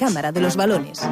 Cámara de los Balones.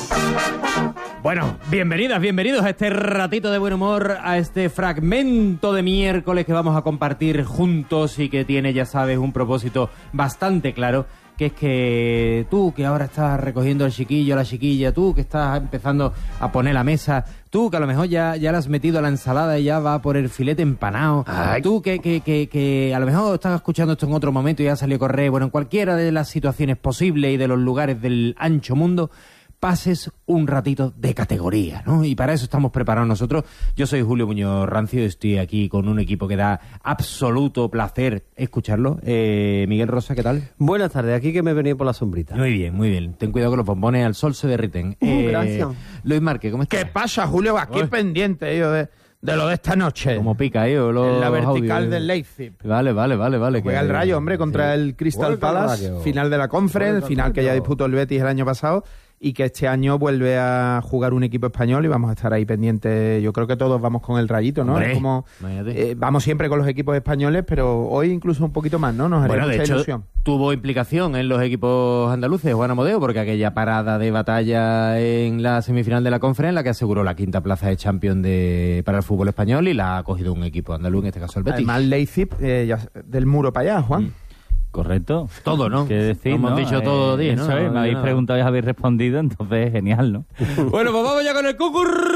Bueno, bienvenidos a este ratito de buen humor, a este fragmento de miércoles que vamos a compartir juntos y que tiene, ya sabes, un propósito bastante claro, que es que tú que ahora estás recogiendo al chiquillo, a la chiquilla, tú que estás empezando a poner la mesa, tú que a lo mejor ya le has metido a la ensalada y ya va por el filete empanado, tú que a lo mejor estás escuchando esto en otro momento y ya salió a correr, bueno, en cualquiera de las situaciones posibles y de los lugares del ancho mundo, pases un ratito de categoría, ¿no? Y para eso estamos preparados nosotros. Yo soy Julio Muñoz Rancio, estoy aquí con un equipo que da absoluto placer escucharlo. Miguel Rosa, ¿qué tal? Buenas tardes, aquí que me he venido por la sombrita. Muy bien. Ten cuidado que los bombones al sol se derriten. Gracias. Luis Márquez, ¿cómo estás? ¿Qué pasa, Julio? Aquí pendiente yo de lo de esta noche. Como pica, en la vertical del Leipzig. Vale. Juega el Rayo, hombre, contra el Crystal Palace, final de la Conference, final que ya disputó el Betis el año pasado, y que este año vuelve a jugar un equipo español y vamos a estar ahí pendientes. Yo creo que todos vamos con el Rayito, ¿no? Hombre, es como vamos siempre con los equipos españoles, pero hoy incluso un poquito más, ¿no? Nos haría mucha ilusión. Tuvo implicación en los equipos andaluces, Juan Amodeo, porque aquella parada de batalla en la semifinal de la Conference, la que aseguró la quinta plaza de Champions para el fútbol español, y la ha cogido un equipo andaluz, en este caso el Betis. Además, Leipzig, del muro para allá, Juan. Correcto. Todo, ¿no? ¿Qué decir, hemos no? dicho todo 10, ¿no? Me habéis preguntado y habéis respondido, entonces genial, ¿no? Bueno, pues vamos ya con el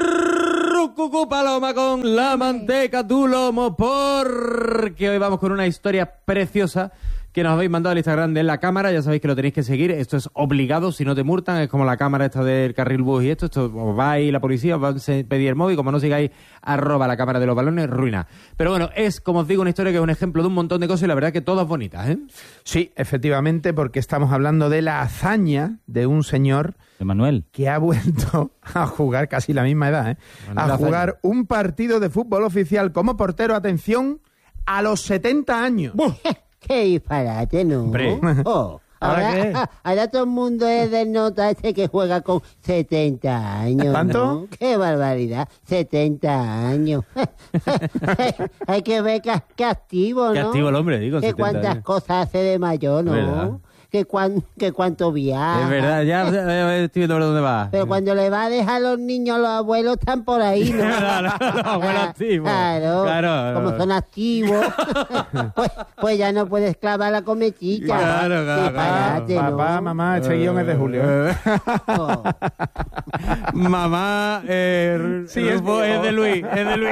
cucú paloma con la manteca tu lomo, porque hoy vamos con una historia preciosa que nos habéis mandado al Instagram de La Cámara. Ya sabéis que lo tenéis que seguir, esto es obligado, si no te multan, es como la cámara esta del carril bus y esto os va ahí la policía, os va a pedir el móvil, como no sigáis @La Cámara de los Balones, ruina. Pero bueno, es, como os digo, una historia que es un ejemplo de un montón de cosas y la verdad que todas bonitas, ¿eh? Sí, efectivamente, porque estamos hablando de la hazaña de un señor... De Manuel. Que ha vuelto a jugar, casi la misma edad, a jugar un partido de fútbol oficial como portero, atención, a los 70 años. ¡Qué disparate, ¿no? Hombre. Ahora todo el mundo es del nota que juega con 70 años. ¿Cuánto? ¿No? ¡Qué barbaridad! 70 años. Hay que ver que activo, ¿no? Qué activo el hombre, digo. Que cuántas cosas hace de mayor, ¿no? ¿Verdad? Que cuánto viaja. Es verdad, ya estoy viendo por dónde va. Pero cuando le va a dejar a los niños, los abuelos están por ahí, ¿no? Los abuelos activos. Claro. Como son activos, pues ya no puedes clavar la cometilla. Claro. Papá, mamá, este guión es de Julio. Mamá, sí, es de Luis.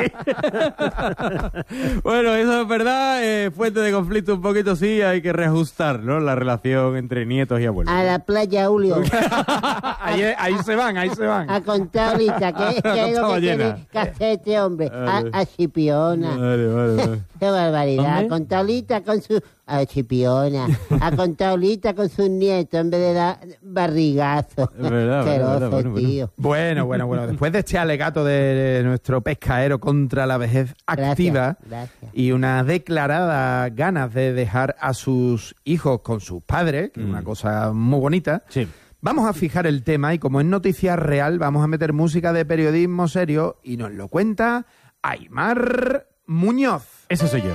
Bueno, eso es verdad, fuente de conflicto un poquito, sí, hay que reajustar, ¿no? La relación entre nietos y abuelos. A la playa, Julio. ahí se van. A contar ahorita, ¿qué es lo que tiene que hacer este hombre? A Chipiona. Vale. Qué barbaridad. ¿Dónde? A contar ahorita con su... A Chipiona. A contar ahorita con sus nietos en vez de dar barrigazo. Es verdad, bueno. Tío. Bueno. Después de este alegato de nuestro pescaero contra la vejez activa Gracias. y una declarada ganas de dejar a sus hijos con sus padres, que es una cosa muy bonita, Sí. vamos a fijar el tema y como es noticia real, vamos a meter música de periodismo serio y nos lo cuenta Aimar Muñoz. Eso soy yo.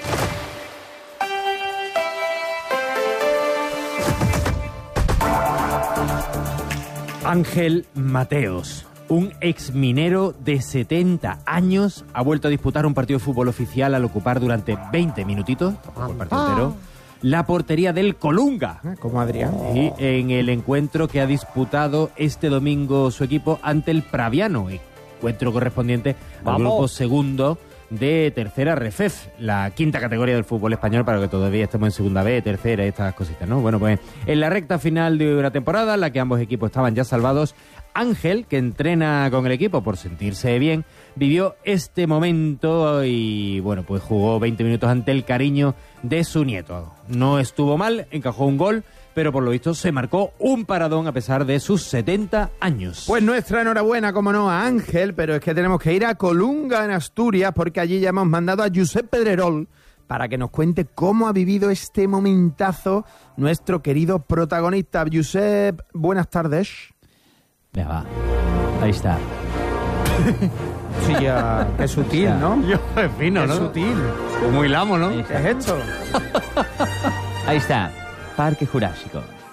Ángel Mateos, un exminero de 70 años, ha vuelto a disputar un partido de fútbol oficial al ocupar durante 20 minutitos, tampoco el partido entero, la portería del Colunga. Como Adrián. Y en el encuentro que ha disputado este domingo su equipo ante el Praviano, encuentro correspondiente al grupo segundo de tercera RFEF, la quinta categoría del fútbol español, para que todavía estemos en segunda B, tercera y estas cositas, ¿no? Bueno, pues en la recta final de una temporada en la que ambos equipos estaban ya salvados, Ángel, que entrena con el equipo por sentirse bien, vivió este momento y, bueno, pues jugó 20 minutos ante el cariño de su nieto. No estuvo mal, encajó un gol, pero por lo visto se marcó un paradón a pesar de sus 70 años. Pues nuestra enhorabuena, como no, a Ángel, pero es que tenemos que ir a Colunga, en Asturias, porque allí ya hemos mandado a Josep Pedrerol para que nos cuente cómo ha vivido este momentazo nuestro querido protagonista. Josep, buenas tardes. Ya va. Ahí está. Sí, ya, qué sutil, ¿no? Es fino, Qué ¿no? sutil. Muy lamo, ¿no? Ahí ¿Qué es esto? Ahí está. Parque Jurásico.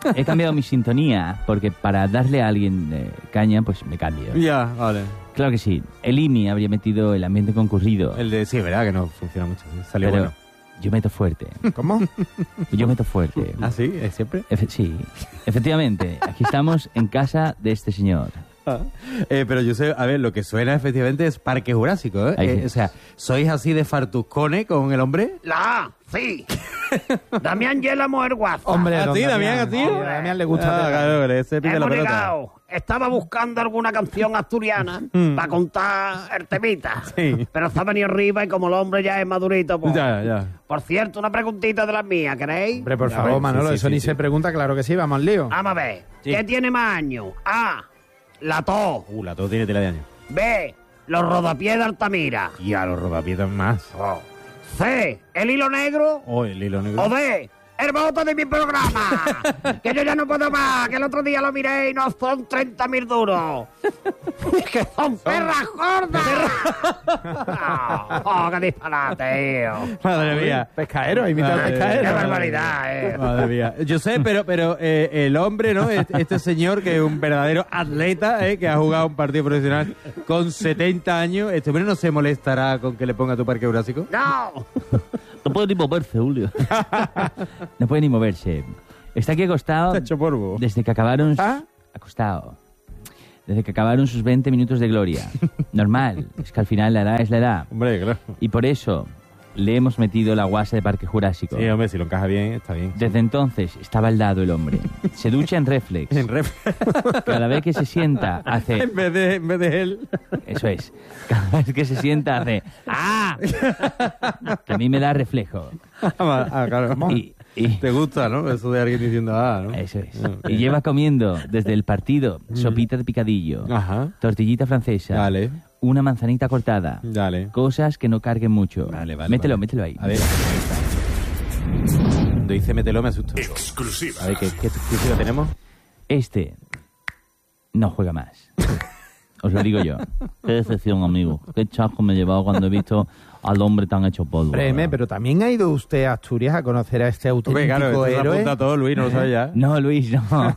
he cambiado mi sintonía porque para darle a alguien caña, pues me cambio. Ya, vale. Claro que sí. El IMI habría metido el ambiente concurrido. El de sí, verdad que no funciona mucho. Sí. Salió pero bueno. yo meto fuerte. ¿Cómo? Yo meto fuerte. ¿Ah, sí? ¿Es siempre? Sí, efectivamente. Aquí estamos en casa de este señor. Pero yo sé, a ver, lo que suena efectivamente es Parque Jurásico, ¿eh? Ahí sí. O sea, ¿sois así de fartuscones con el hombre? Sí. Damián y la mujer guaza. Hombre, ¿A don ti, Damián, a ti? Hombre, a Damián le gusta. claro, ese pide la Hemos pelota. llegado. Estaba buscando alguna canción asturiana para contar el temita. Sí. Pero está venido arriba y como el hombre ya es madurito, pues... Ya. Por cierto, una preguntita de las mías, ¿queréis? Hombre, por A favor, ver, Manolo, sí, eso sí, ni sí. se pregunta, claro que sí, vamos al lío. Vamos a ver. Sí. ¿Qué tiene más años? A. La tos. La todo tiene tela de año. B. Los rodapiés de Altamira. Y a los rodapiedras más. C. El hilo negro. Oh, el hilo negro. O D. El voto de mi programa. Que yo ya no puedo más. Que el otro día lo miré y no son 30.000 duros. Que son perras gordas. Oh, qué disparate, tío. Madre mía. Pescaero, imita al Madre pescaero. Qué mía. barbaridad, Madre mía. Yo sé, pero el hombre, ¿no? Este señor que es un verdadero atleta, que ha jugado un partido profesional con 70 años, este hombre no se molestará con que le ponga tu Parque Jurásico. No. No puede ni moverse, Julio. No puede ni moverse. Está aquí acostado Está hecho polvo. desde que acabaron... ¿Ah? Acostado. Desde que acabaron sus 20 minutos de gloria. Normal. Es que al final la edad es la edad. Hombre, claro. Y por eso le hemos metido la guasa de Parque Jurásico. Sí, hombre, si lo encaja bien, está bien. Desde entonces está baldado el hombre. Se ducha en reflex. En ref. Cada vez que se sienta hace... en vez de él. Eso es. Cada vez que se sienta hace... ¡Ah! Que a mí me da reflejo. Claro. Y Te gusta, ¿no? Eso de alguien diciendo ¿no? eso es. Y lleva comiendo desde el partido sopita de picadillo, Ajá. tortillita francesa, Vale. una manzanita cortada, Dale. cosas que no carguen mucho. Vale. Mételo ahí. A ver, cuando dice mételo me asusto. Exclusiva. A ver, ¿qué exclusiva tenemos? Este no juega más. Os lo digo yo. Qué decepción, amigo. Qué chasco me he llevado cuando he visto al hombre tan hecho polvo. Breme, pero también ha ido usted a Asturias a conocer a este auténtico Hombre, claro, esto se héroe. apunta todo, Luis, no lo sabe ya. No, Luis, no.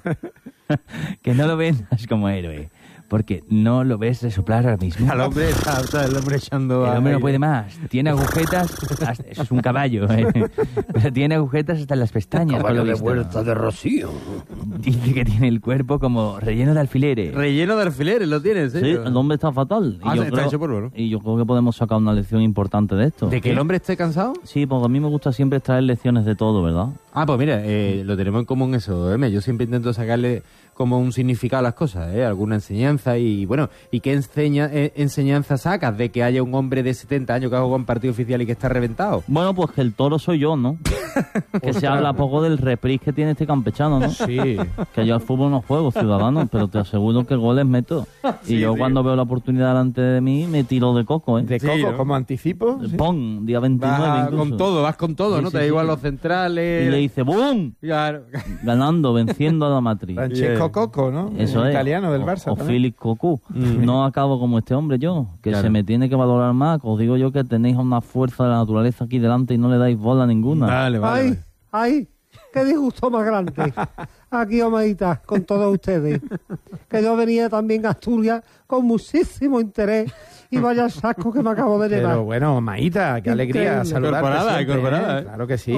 Que no lo vendas como héroe. Porque no lo ves resoplar ahora mismo. Al hombre está el hombre echando... El hombre no aire. puede más. Tiene agujetas... Eso es un caballo, ¿eh? Pero tiene agujetas hasta en las pestañas. por lo visto. de Rocío. Dice que tiene el cuerpo como relleno de alfileres. Relleno de alfileres, ¿lo tienes? Sí, el hombre está fatal. Ah, está hecho polvo, ¿no? Y yo creo que podemos sacar una lección importante de esto. ¿De que el hombre esté cansado? Sí, porque a mí me gusta siempre extraer lecciones de todo, ¿verdad? Ah, pues mira, lo tenemos en común eso, M. Yo siempre intento sacarle como un significado a las cosas, alguna enseñanza y bueno, ¿y qué enseñanza sacas de que haya un hombre de 70 años que ha jugado un partido oficial y que está reventado? Bueno, pues que el toro soy yo, ¿no? Que se habla poco del reprise que tiene este campechano, ¿no? Sí. Que yo al fútbol no juego, ciudadano, pero te aseguro que goles meto. Y yo cuando veo la oportunidad delante de mí me tiro de coco, ¿eh? De Sí, coco, ¿no? como anticipo. Sí. Pon, día 29 Vas incluso. con todo, Sí, ¿no? sí, Te da sí, igual sí. los centrales... Y le dice ¡bum! Claro. Ganando, venciendo a la matriz. Francesco Coco, ¿no? Eso El es. italiano del Barça. O también. Félix Cocu. No acabo como este hombre yo, que Claro. se me tiene que valorar más. Que os digo yo que tenéis una fuerza de la naturaleza aquí delante y no le dais bola ninguna. Vale, vale. Ay, qué disgusto más grande. Aquí, Omaita, con todos ustedes. Que yo venía también a Asturias con muchísimo interés y vaya saco que me acabo de llevar. Pero bueno, Maíta, qué alegría Increíble. saludarte Incorporada, siempre, incorporada, ¿eh? Claro que sí.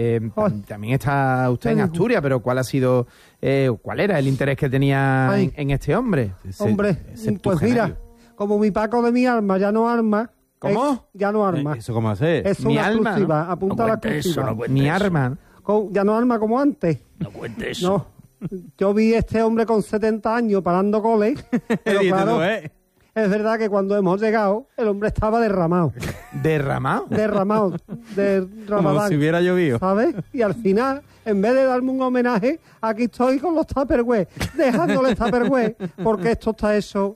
Ay. También está usted en Ay. Asturias, pero ¿cuál ha sido, cuál era el interés que tenía Ay. en este hombre? Hombre, pues mira, como mi Paco de mi alma ya no arma. ¿Cómo? Ya no arma. ¿Eso cómo hace? Es Mi una alma, exclusiva, ¿no? apunta la exclusiva. Mi arma. Ya no arma como antes. No cuentes eso. No. Yo vi a este hombre con 70 años parando goles, pero Dices claro, tú, es verdad que cuando hemos llegado, el hombre estaba derramado. ¿Derramado? Derramado. De Como Ramadán. si hubiera llovido. ¿Sabes? Y al final, en vez de darme un homenaje, aquí estoy con los tupperware, dejándoles tupperware, porque esto está hecho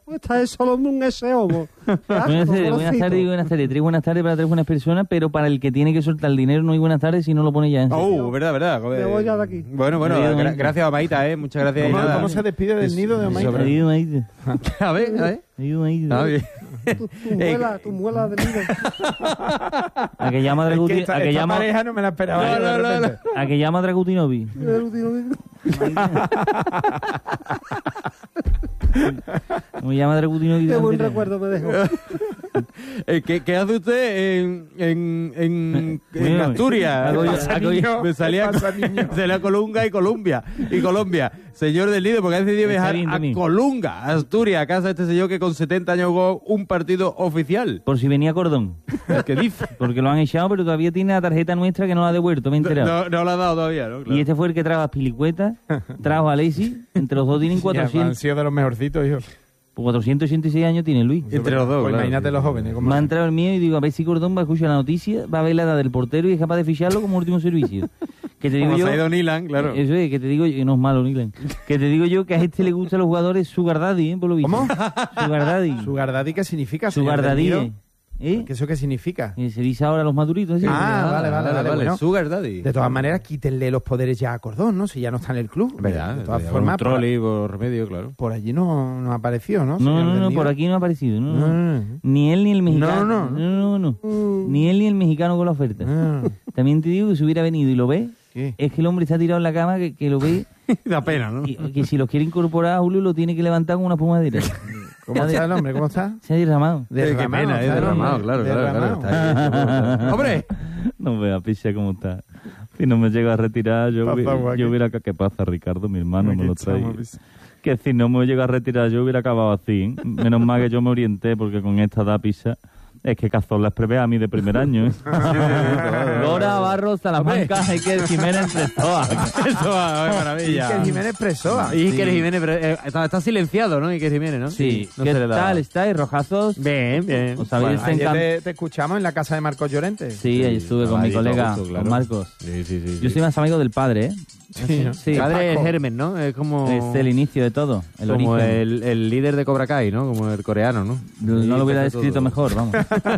un ese homo. Buenas tardes. Tres buenas tardes para tres buenas personas, pero para el que tiene que soltar el dinero no hay buenas tardes si no lo pone ya. Verdad. Me voy ya de aquí. Bueno, Adiós, Maíta. gracias a Maíta, muchas gracias. ¿Cómo, y nada. cómo se despide del nido de Maíta? Ayuda, Maíta. A ver. Ayuda. Ah, bien. Tu muela de nido. A que llama Es que Draguti, esta a que llama pareja no me la esperaba. yo de repente. a que llama Dragutinovi. ¿Cómo se llama Dragutino? Qué buen recuerdo me dejó. ¿Qué hace usted en Asturias? Me salía Colunga y Colombia. Señor del Lido, porque ha decidido Está viajar bien de a mí. Colunga, Asturias, a casa de este señor que con 70 años jugó un partido oficial. Por si venía Cordón. ¿Qué dice? Porque lo han echado, pero todavía tiene la tarjeta nuestra que no la ha devuelto, me he enterado. No lo ha dado todavía, ¿no? Claro. Y este fue el que trajo a Pilicueta, trajo a Lacey, entre los dos tienen Han 400. sido de los mejorcitos, hijo. 486 años tiene Luis. Entre los dos, Pues claro. imagínate los jóvenes. ¿cómo? Me ha entrado el mío y digo, a ver si Cordón va a escuchar la noticia, va a ver la edad del portero y es capaz de ficharlo como último servicio. Que te digo Como yo, se ha ido Nilan, claro. Eso es, que te digo yo, no es malo, Nilan. Que te digo yo que a este le gustan los jugadores Sugar Daddy, por lo visto. ¿Cómo? Sugar Daddy. ¿Sugar Daddy qué significa? señor Sugar del Daddy. Nido? ¿Eh? ¿Qué ¿Eso qué significa? Que se dice ahora a los maduritos. ¿sí? Vale. Bueno, Sugar Daddy. de todas maneras, quítenle los poderes ya a Cordón, ¿no? Si ya no está en el club. ¿Verdad? De todas Un formas, trolley por remedio, claro. por allí no apareció, ¿no? No, señor del no, Nido? por aquí no ha aparecido. No. No. Ni él ni el mexicano. No. Ni él ni el mexicano con la oferta. Ah, También te digo que si hubiera venido y lo ve, ¿qué? es que el hombre está tirado en la cama, que lo ve, Da pena, ¿no? y que si lo quiere incorporar a Julio lo tiene que levantar con una espumadera. ¿Cómo está el hombre? ¿Cómo está? Se ha derramado. Qué pena, derramado, claro. Está ahí. ¡Hombre! No vea, picha cómo está. Si no me llega a retirar, yo hubiera... ¿Qué pasa, Ricardo? Mi hermano me lo trae. Que si no me llega a retirar, yo hubiera acabado así. ¿eh? Menos mal que yo me orienté, porque con esta da pizza... Es que Cazorla es prevé a mí de primer año. ¿eh? Lora, Barros, Salamanca, Iker Jiménez, Presoa. Eso va, maravilla. Iker Jiménez Presoa. Iker Jiménez, está silenciado, ¿no? Iker Jiménez, ¿no? Sí. No ¿Qué se le da. tal estáis, rojazos? Bien, bien. ¿Os habéis Ayer encantado? te escuchamos en la casa de Marcos Llorente. Sí, ahí estuve con mi Caballito, colega, justo, claro. con Marcos. Sí. Yo soy más amigo del padre, ¿eh? Sí, ¿no? Sí. El padre es Paco. Hermen, ¿no? Es como... Es el inicio de todo, el como origen. el líder de Cobra Kai, ¿no? Como el coreano, ¿no? No lo hubiera Empezó descrito todo. mejor, vamos.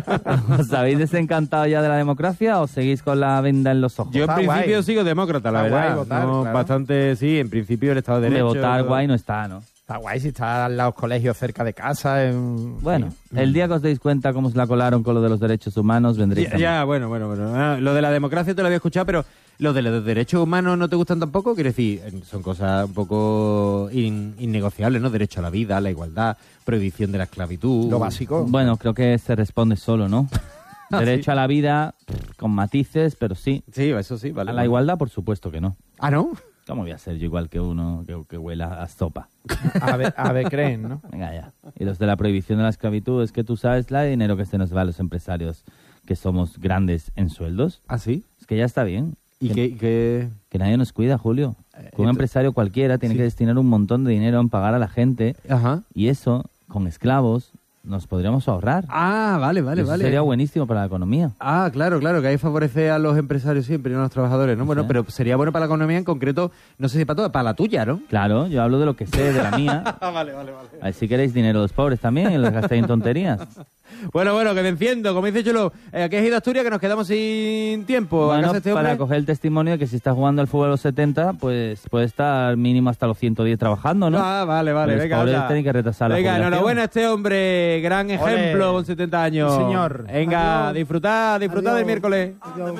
¿Os habéis desencantado ya de la democracia o seguís con la venda en los ojos? Yo en Está principio guay. sigo demócrata, la Está verdad. guay votar, No, claro. bastante, sí, en principio el Estado de de Derecho... votar todo. guay no está, ¿no? Está guay si está al lado colegios cerca de casa. Bueno, el día que os deis cuenta cómo se la colaron con lo de los derechos humanos, vendréis también. Ya, bueno. Ah, lo de la democracia te lo había escuchado, pero lo de los derechos humanos no te gustan tampoco. Quiero decir, son cosas un poco innegociables, ¿no? Derecho a la vida, a la igualdad, prohibición de la esclavitud. Lo básico. Bueno, creo que se responde solo, ¿no? Derecho a la vida, con matices, pero sí. Sí, eso sí, vale. A la igualdad, por supuesto que no. Ah, ¿no? ¿Cómo voy a ser yo igual que uno que huela a sopa? A ver, creen, ¿no? Venga ya. Y los de la prohibición de la esclavitud, es que tú sabes la de dinero que se nos va a los empresarios que somos grandes en sueldos. ¿Ah, sí? Es que ya está bien. ¿Y qué? Que nadie nos cuida, Julio. Que un empresario cualquiera tiene que destinar un montón de dinero en pagar a la gente Ajá. y eso, con esclavos, nos podríamos ahorrar. Ah, vale. Y eso sería buenísimo para la economía. Ah, claro, que ahí favorece a los empresarios siempre y no a los trabajadores, ¿no? Bueno, Sí. pero sería bueno para la economía en concreto, no sé si para todo, para la tuya, ¿no? Claro, yo hablo de lo que sé, de la mía. Vale. A ver si queréis dinero de los pobres también y los gastáis en tonterías. Bueno, que me enciendo, como dice Chulo, aquí es Ida Asturias que nos quedamos sin tiempo. ¿A Bueno, casa de este hombre? para coger el testimonio de que si está jugando al fútbol a los 70, pues puede estar mínimo hasta los 110 trabajando, ¿no? Ah, vale, Los venga. pobres anda. tienen que retrasar la Venga, jubilación. enhorabuena a este hombre, gran ejemplo con 70 años. Sí, señor. Venga, Adiós. disfrutad del Adiós. miércoles.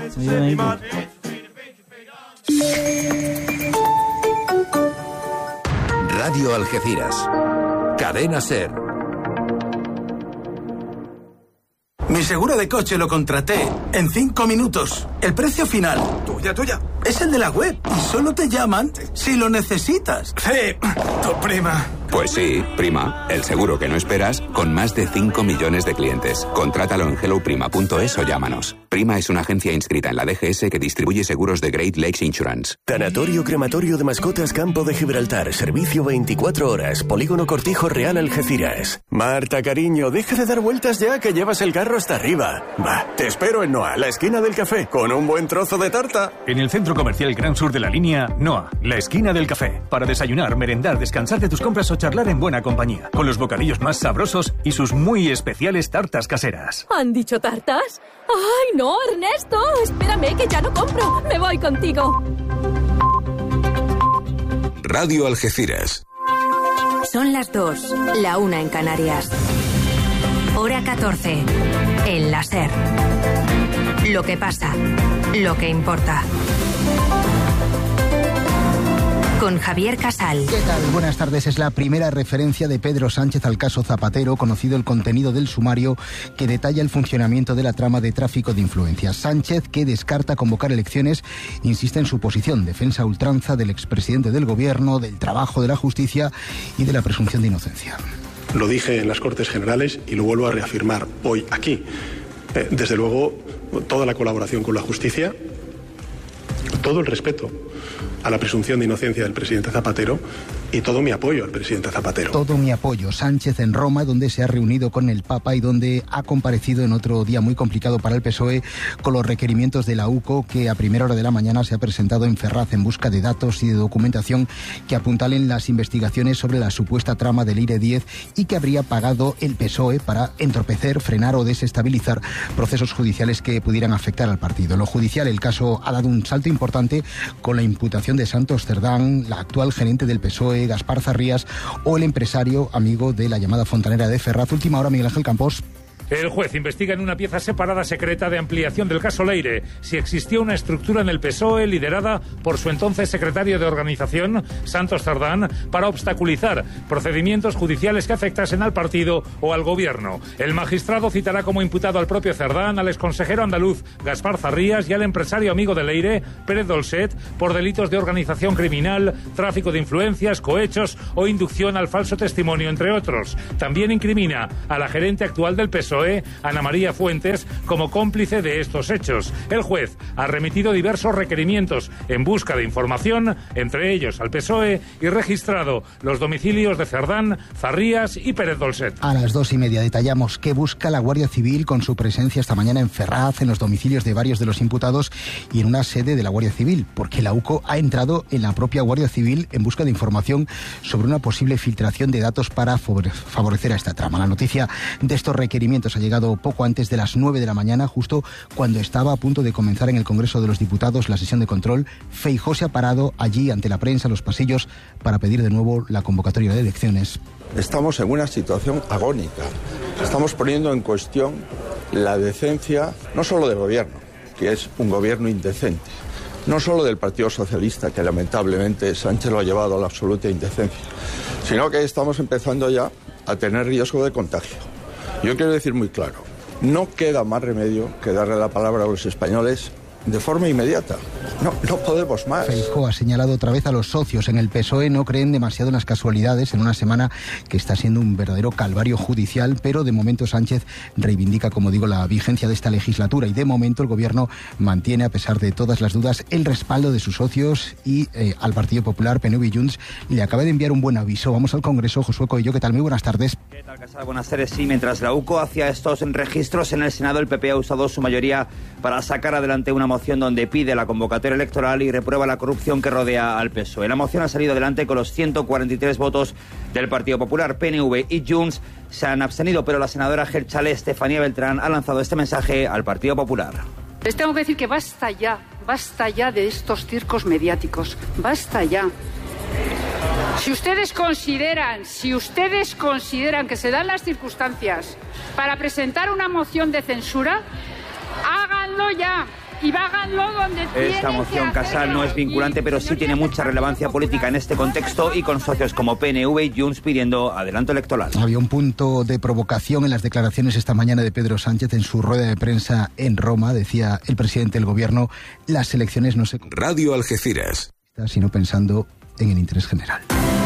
Radio Algeciras. Cadena Ser. Mi seguro de coche lo contraté en 5 minutos. El precio final. Tuya. Es el de la web. Y solo te llaman si lo necesitas. Sí, tu prima. Pues sí, Prima, el seguro que no esperas con más de 5 millones de clientes. Contrátalo en helloprima.es o llámanos. Prima es una agencia inscrita en la DGS que distribuye seguros de Great Lakes Insurance. Tanatorio Crematorio de Mascotas Campo de Gibraltar. Servicio 24 horas. Polígono Cortijo Real Algeciras. Marta, cariño, deja de dar vueltas ya que llevas el carro hasta arriba. Va, te espero en Noa, la esquina del café, con un buen trozo de tarta. En el Centro Comercial Gran Sur de la Línea, Noa, la esquina del café. Para desayunar, merendar, descansar de tus compras o charlar en buena compañía. Con los bocadillos más sabrosos y sus muy especiales tartas caseras. ¿Han dicho tartas? ¡Ay, no, Ernesto! Espérame, que ya no compro. Me voy contigo. Radio Algeciras. Son las 2, la 1 en Canarias. Hora 14, en la SER. Lo que pasa, lo que importa. Con con Javier Casal. ¿Qué tal? Buenas tardes. Es la primera referencia de Pedro Sánchez al caso Zapatero, conocido el contenido del sumario que detalla el funcionamiento de la trama de tráfico de influencias. Sánchez, que descarta convocar elecciones, insiste en su posición, defensa a ultranza del expresidente del Gobierno, del trabajo de la justicia y de la presunción de inocencia. Lo dije en las Cortes Generales y lo vuelvo a reafirmar hoy aquí. Desde luego, toda la colaboración con la justicia, todo el respeto a la presunción de inocencia del presidente Zapatero y todo mi apoyo al presidente Zapatero. Todo mi apoyo. Sánchez en Roma, donde se ha reunido con el Papa y donde ha comparecido en otro día muy complicado para el PSOE con los requerimientos de la UCO, que a primera hora de la mañana se ha presentado en Ferraz en busca de datos y de documentación que apuntalen las investigaciones sobre la supuesta trama del IRE 10 y que habría pagado el PSOE para entorpecer, frenar o desestabilizar procesos judiciales que pudieran afectar al partido. En lo judicial, el caso ha dado un salto importante con la imputación de Santos Cerdán, la actual gerente del PSOE, Gaspar Zarrías, o el empresario amigo de la llamada fontanera de Ferraz. Última hora, Miguel Ángel Campos. El juez investiga en una pieza separada secreta de ampliación del caso Leire si existía una estructura en el PSOE liderada por su entonces secretario de organización, Santos Cerdán, para obstaculizar procedimientos judiciales que afectasen al partido o al gobierno. El magistrado citará como imputado al propio Cerdán, al exconsejero andaluz Gaspar Zarrías y al empresario amigo de Leire, Pérez Dolcet, por delitos de organización criminal, tráfico de influencias, cohechos o inducción al falso testimonio, entre otros. También incrimina a la gerente actual del PSOE, Ana María Fuentes, como cómplice de estos hechos. El juez ha remitido diversos requerimientos en busca de información, entre ellos al PSOE, y registrado los domicilios de Cerdán, Zarrías y Pérez Dolcet. A las 2:30 detallamos que busca la Guardia Civil con su presencia esta mañana en Ferraz, en los domicilios de varios de los imputados y en una sede de la Guardia Civil, porque la UCO ha entrado en la propia Guardia Civil en busca de información sobre una posible filtración de datos para favorecer a esta trama. La noticia de estos requerimientos ha llegado poco antes de las 9 de la mañana, justo cuando estaba a punto de comenzar en el Congreso de los Diputados la sesión de control. Feijóo se ha parado allí ante la prensa, en los pasillos, para pedir de nuevo la convocatoria de elecciones. Estamos en una situación agónica. Estamos poniendo en cuestión la decencia, no solo del gobierno, que es un gobierno indecente, no solo del Partido Socialista, que lamentablemente Sánchez lo ha llevado a la absoluta indecencia, sino que estamos empezando ya a tener riesgo de contagio. Yo quiero decir muy claro, no queda más remedio que darle la palabra a los españoles de forma inmediata. No podemos más. Feijóo ha señalado otra vez a los socios en el PSOE. No creen demasiado en las casualidades en una semana que está siendo un verdadero calvario judicial, pero de momento Sánchez reivindica, como digo, la vigencia de esta legislatura y de momento el gobierno mantiene, a pesar de todas las dudas, el respaldo de sus socios y al Partido Popular, PNV y Junts le acaba de enviar un buen aviso. Vamos al Congreso. Josué Coello, ¿qué tal? Muy buenas tardes. ¿Qué tal, Casal? Buenas tardes. Sí, mientras la UCO hacía estos registros en el Senado, el PP ha usado su mayoría para sacar adelante una moción donde pide la convocatoria electoral y reprueba la corrupción que rodea al PSOE. La moción ha salido adelante con los 143 votos del Partido Popular. PNV y Junts se han abstenido, pero la senadora Gelchale, Estefanía Beltrán, ha lanzado este mensaje al Partido Popular. Les tengo que decir que basta ya de estos circos mediáticos, basta ya. Si ustedes consideran que se dan las circunstancias para presentar una moción de censura, háganlo ya. Y háganlo donde Esta moción, Casal, no es vinculante, pero sí tiene mucha relevancia política en este contexto y con socios como PNV y Junts pidiendo adelanto electoral. Había un punto de provocación en las declaraciones esta mañana de Pedro Sánchez en su rueda de prensa en Roma. Decía el presidente del gobierno, las elecciones no se... Radio Algeciras. ...sino pensando en el interés general.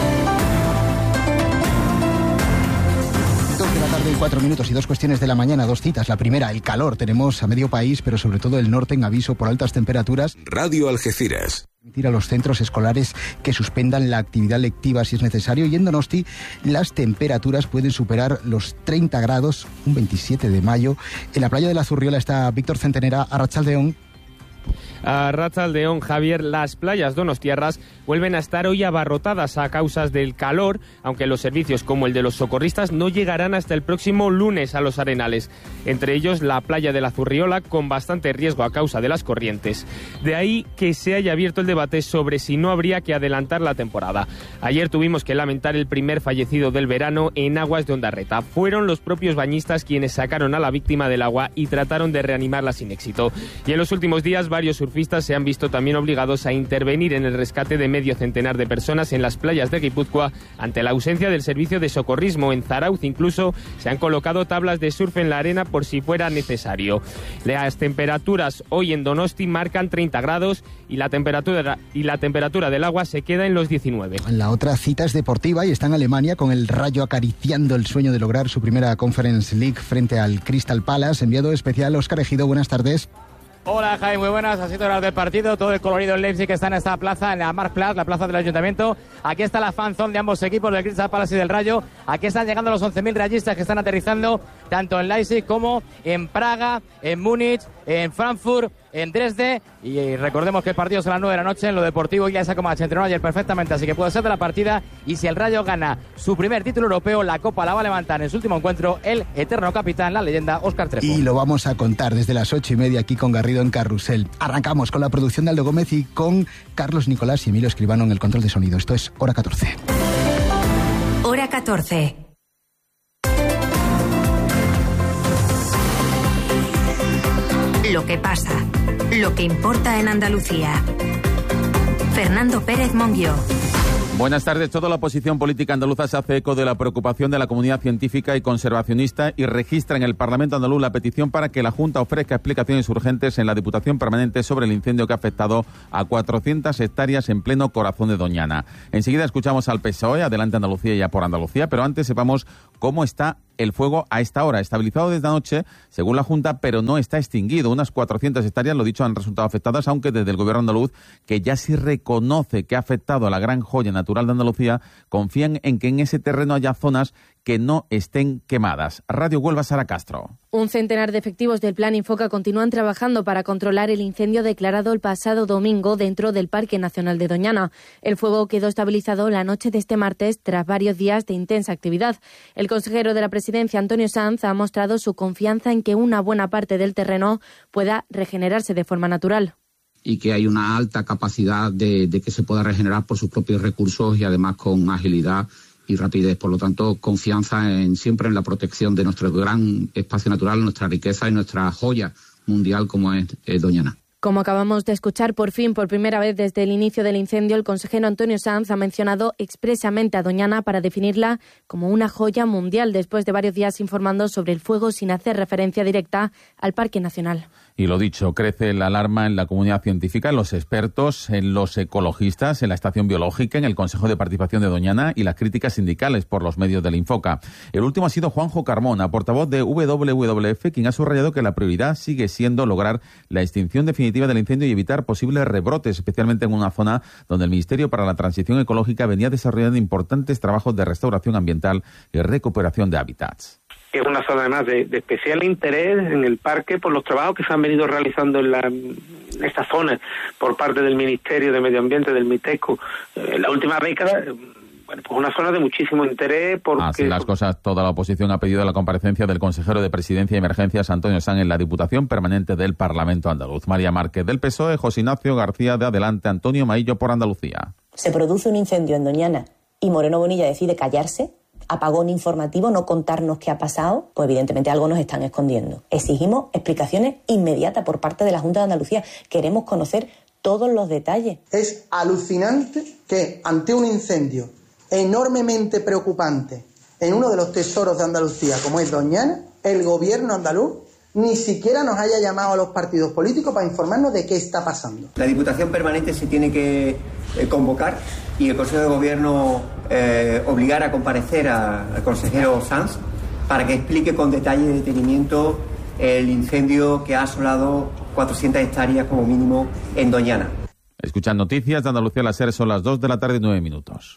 2 de la tarde y 4 minutos y 2 cuestiones de la mañana, 2 citas. La primera, el calor. Tenemos a medio país, pero sobre todo el norte en aviso por altas temperaturas. Radio Algeciras. Permitir a los centros escolares que suspendan la actividad lectiva si es necesario. Y en Donosti las temperaturas pueden superar los 30 grados, un 27 de mayo. En la playa de la Zurriola está Víctor Centenera, Arratsaldeón. Arratsaldeón, Javier, las playas donostiarras vuelven a estar hoy abarrotadas a causa del calor, aunque los servicios como el de los socorristas no llegarán hasta el próximo lunes a los arenales. Entre ellos la playa de la Zurriola, con bastante riesgo a causa de las corrientes. De ahí que se haya abierto el debate sobre si no habría que adelantar la temporada. Ayer tuvimos que lamentar el primer fallecido del verano en aguas de Ondarreta. Fueron los propios bañistas quienes sacaron a la víctima del agua y trataron de reanimarla sin éxito. Y en los últimos días varios surfistas se han visto también obligados a intervenir en el rescate de medio centenar de personas en las playas de Guipúzcoa ante la ausencia del servicio de socorrismo. En Zarauz incluso se han colocado tablas de surf en la arena por si fuera necesario. Las temperaturas hoy en Donosti marcan 30 grados y la temperatura del agua se queda en los 19. La otra cita es deportiva y está en Alemania, con el Rayo acariciando el sueño de lograr su primera Conference League frente al Crystal Palace. Enviado especial Óscar Ejido, buenas tardes. Hola Jaime, muy buenas, así horas del partido, todo el colorido en Leipzig que está en esta plaza, en la Marktplatz, la plaza del Ayuntamiento. Aquí está la fanzone de ambos equipos, del Crystal Palace y del Rayo. Aquí están llegando los 11.000 rayistas que están aterrizando tanto en Leipzig como en Praga, en Múnich, en Frankfurt, en Dresde. Y recordemos que el partido es a las 9 de la noche. En lo deportivo ya se se entrenó ayer perfectamente, así que puede ser de la partida. Y si el Rayo gana su primer título europeo, la Copa la va a levantar en su último encuentro el eterno capitán, la leyenda Óscar Trepo. Y lo vamos a contar desde las 8:30 aquí con Garrido en Carrusel. Arrancamos con la producción de Aldo Gómez y con Carlos Nicolás y Emilio Escribano en el control de sonido. Esto es Hora 14. Hora 14. Lo que pasa, lo que importa en Andalucía. Fernando Pérez Monguió. Buenas tardes. Toda la oposición política andaluza se hace eco de la preocupación de la comunidad científica y conservacionista y registra en el Parlamento andaluz la petición para que la Junta ofrezca explicaciones urgentes en la Diputación Permanente sobre el incendio que ha afectado a 400 hectáreas en pleno corazón de Doñana. Enseguida escuchamos al PSOE, Adelante Andalucía y Ya por Andalucía, pero antes sepamos cómo está el fuego a esta hora. Estabilizado desde anoche, según la Junta, pero no está extinguido. Unas 400 hectáreas, lo dicho, han resultado afectadas, aunque desde el Gobierno andaluz, que ya sí reconoce que ha afectado a la gran joya natural de Andalucía, confían en que en ese terreno haya zonas que no estén quemadas. Radio Huelva, Sara Castro. Un centenar de efectivos del Plan Infoca continúan trabajando para controlar el incendio declarado el pasado domingo dentro del Parque Nacional de Doñana. El fuego quedó estabilizado la noche de este martes tras varios días de intensa actividad. El consejero de la Presidencia, Antonio Sanz, ha mostrado su confianza en que una buena parte del terreno pueda regenerarse de forma natural. Y que hay una alta capacidad de que se pueda regenerar por sus propios recursos y además con agilidad y rapidez. Por lo tanto, confianza siempre en la protección de nuestro gran espacio natural, nuestra riqueza y nuestra joya mundial como es Doñana. Como acabamos de escuchar, por primera vez desde el inicio del incendio, el consejero Antonio Sanz ha mencionado expresamente a Doñana para definirla como una joya mundial, después de varios días informando sobre el fuego sin hacer referencia directa al Parque Nacional. Y lo dicho, crece la alarma en la comunidad científica, en los expertos, en los ecologistas, en la estación biológica, en el Consejo de Participación de Doñana y las críticas sindicales por los medios del Infoca. El último ha sido Juanjo Carmona, portavoz de WWF, quien ha subrayado que la prioridad sigue siendo lograr la extinción definitiva del incendio y evitar posibles rebrotes, especialmente en una zona donde el Ministerio para la Transición Ecológica venía desarrollando importantes trabajos de restauración ambiental y recuperación de hábitats. Es una zona además de especial interés en el parque por los trabajos que se han venido realizando en esta zona por parte del Ministerio de Medio Ambiente, del MITECO, en la última década. Bueno, pues una zona de muchísimo interés porque... Así las cosas, toda la oposición ha pedido la comparecencia del consejero de Presidencia y Emergencias, Antonio Sanz, en la Diputación Permanente del Parlamento andaluz. María Márquez del PSOE, José Ignacio García de Adelante, Antonio Maillo por Andalucía. Se produce un incendio en Doñana y Moreno Bonilla decide callarse, apagón informativo, no contarnos qué ha pasado, pues evidentemente algo nos están escondiendo. Exigimos explicaciones inmediatas por parte de la Junta de Andalucía. Queremos conocer todos los detalles. Es alucinante que ante un incendio enormemente preocupante en uno de los tesoros de Andalucía, como es Doñana, el gobierno andaluz ni siquiera nos haya llamado a los partidos políticos para informarnos de qué está pasando. La Diputación Permanente se tiene que convocar y el Consejo de Gobierno obligar a comparecer al consejero Sanz para que explique con detalle y detenimiento el incendio que ha asolado 400 hectáreas como mínimo en Doñana. Escuchan noticias de Andalucía a las 6, son las 2 de la tarde y 9 minutos.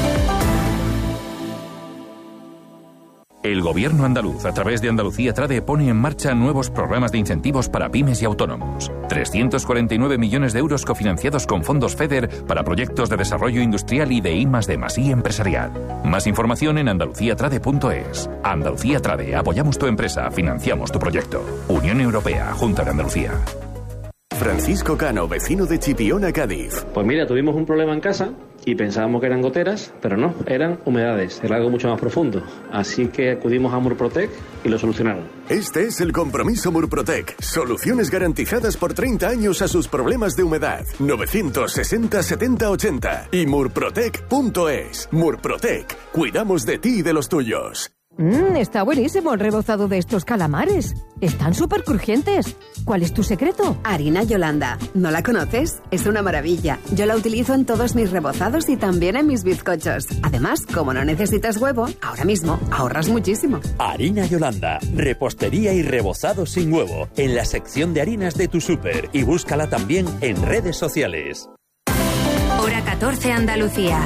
El Gobierno andaluz, a través de Andalucía Trade, pone en marcha nuevos programas de incentivos para pymes y autónomos. 349 millones de euros cofinanciados con fondos FEDER para proyectos de desarrollo industrial y de I+D+I empresarial. Más información en andaluciatrade.es. Andalucía Trade, apoyamos tu empresa, financiamos tu proyecto. Unión Europea, Junta de Andalucía. Francisco Cano, vecino de Chipiona, Cádiz. Pues mira, tuvimos un problema en casa y pensábamos que eran goteras, pero no, eran humedades, era algo mucho más profundo. Así que acudimos a Murprotec y lo solucionaron. Este es el compromiso Murprotec. Soluciones garantizadas por 30 años a sus problemas de humedad. 960 70 80 y murprotec.es. Murprotec. Cuidamos de ti y de los tuyos. Está buenísimo el rebozado de estos calamares. Están súper crujientes. ¿Cuál es tu secreto? Harina Yolanda. ¿No la conoces? Es una maravilla. Yo la utilizo en todos mis rebozados y también en mis bizcochos. Además, como no necesitas huevo, ahora mismo ahorras muchísimo. Harina Yolanda. Repostería y rebozado sin huevo. En la sección de harinas de tu súper. Y búscala también en redes sociales. Hora 14 Andalucía.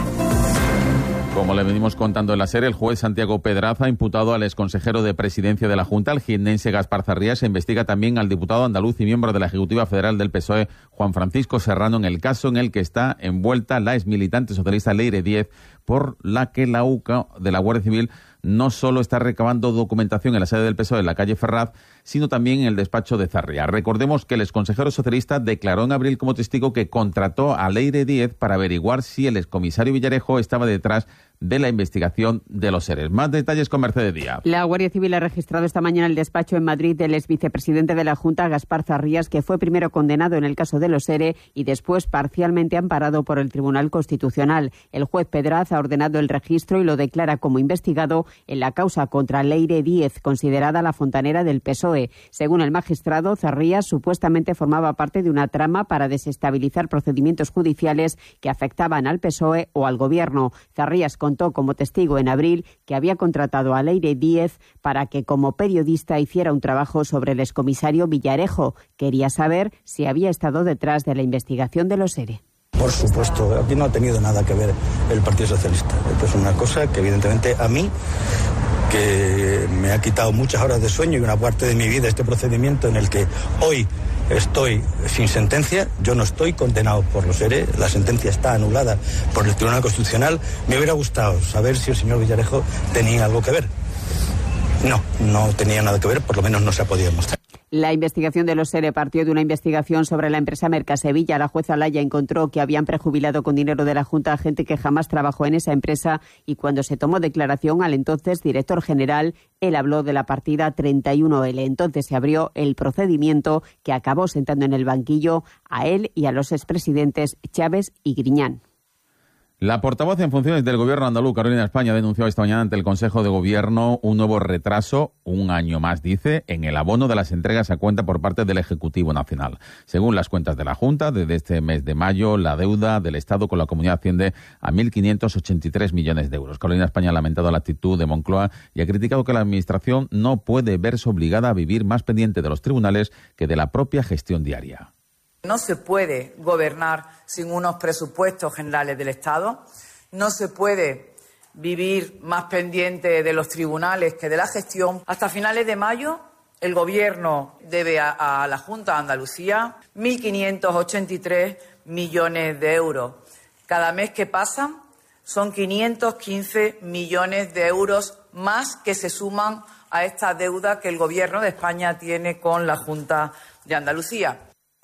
Como le venimos contando en la serie, el juez Santiago Pedraza ha imputado al exconsejero de Presidencia de la Junta, el jiennense Gaspar Zarrías. Se investiga también al diputado andaluz y miembro de la Ejecutiva Federal del PSOE, Juan Francisco Serrano, en el caso en el que está envuelta la exmilitante socialista Leire Díez, por la que la UCA de la Guardia Civil no solo está recabando documentación en la sede del PSOE en la calle Ferraz, sino también en el despacho de Zarrías. Recordemos que el exconsejero socialista declaró en abril como testigo que contrató a Leire Díez para averiguar si el excomisario Villarejo estaba detrás de la investigación de los ERE. Más detalles con Mercedes Díaz. La Guardia Civil ha registrado esta mañana el despacho en Madrid del exvicepresidente de la Junta, Gaspar Zarrías, que fue primero condenado en el caso de los ERE y después parcialmente amparado por el Tribunal Constitucional. El juez Pedraza ha ordenado el registro y lo declara como investigado en la causa contra Leire Díez, considerada la fontanera del PSOE. Según el magistrado, Zarrías supuestamente formaba parte de una trama para desestabilizar procedimientos judiciales que afectaban al PSOE o al Gobierno. Zarrías contó como testigo en abril que había contratado a Leire Díez para que como periodista hiciera un trabajo sobre el excomisario Villarejo. Quería saber si había estado detrás de la investigación de los ERE. Por supuesto, aquí no ha tenido nada que ver el Partido Socialista. Esto es una cosa que evidentemente a mí, que me ha quitado muchas horas de sueño y una parte de mi vida, este procedimiento en el que hoy estoy sin sentencia, yo no estoy condenado por los ERE, la sentencia está anulada por el Tribunal Constitucional. Me hubiera gustado saber si el señor Villarejo tenía algo que ver. No tenía nada que ver, por lo menos no se ha podido mostrar. La investigación de los ERE partió de una investigación sobre la empresa Mercasevilla. La jueza Laya encontró que habían prejubilado con dinero de la Junta a gente que jamás trabajó en esa empresa y cuando se tomó declaración al entonces director general, él habló de la partida 31L. Entonces se abrió el procedimiento que acabó sentando en el banquillo a él y a los expresidentes Chávez y Griñán. La portavoz en funciones del Gobierno andaluz, Carolina España, denunció esta mañana ante el Consejo de Gobierno un nuevo retraso, un año más, dice, en el abono de las entregas a cuenta por parte del Ejecutivo Nacional. Según las cuentas de la Junta, desde este mes de mayo, la deuda del Estado con la comunidad asciende a 1.583 millones de euros. Carolina España ha lamentado la actitud de Moncloa y ha criticado que la Administración no puede verse obligada a vivir más pendiente de los tribunales que de la propia gestión diaria. No se puede gobernar sin unos presupuestos generales del Estado. No se puede vivir más pendiente de los tribunales que de la gestión. Hasta finales de mayo, el Gobierno debe a la Junta de Andalucía 1.583 millones de euros. Cada mes que pasa son 515 millones de euros más que se suman a esta deuda que el Gobierno de España tiene con la Junta de Andalucía.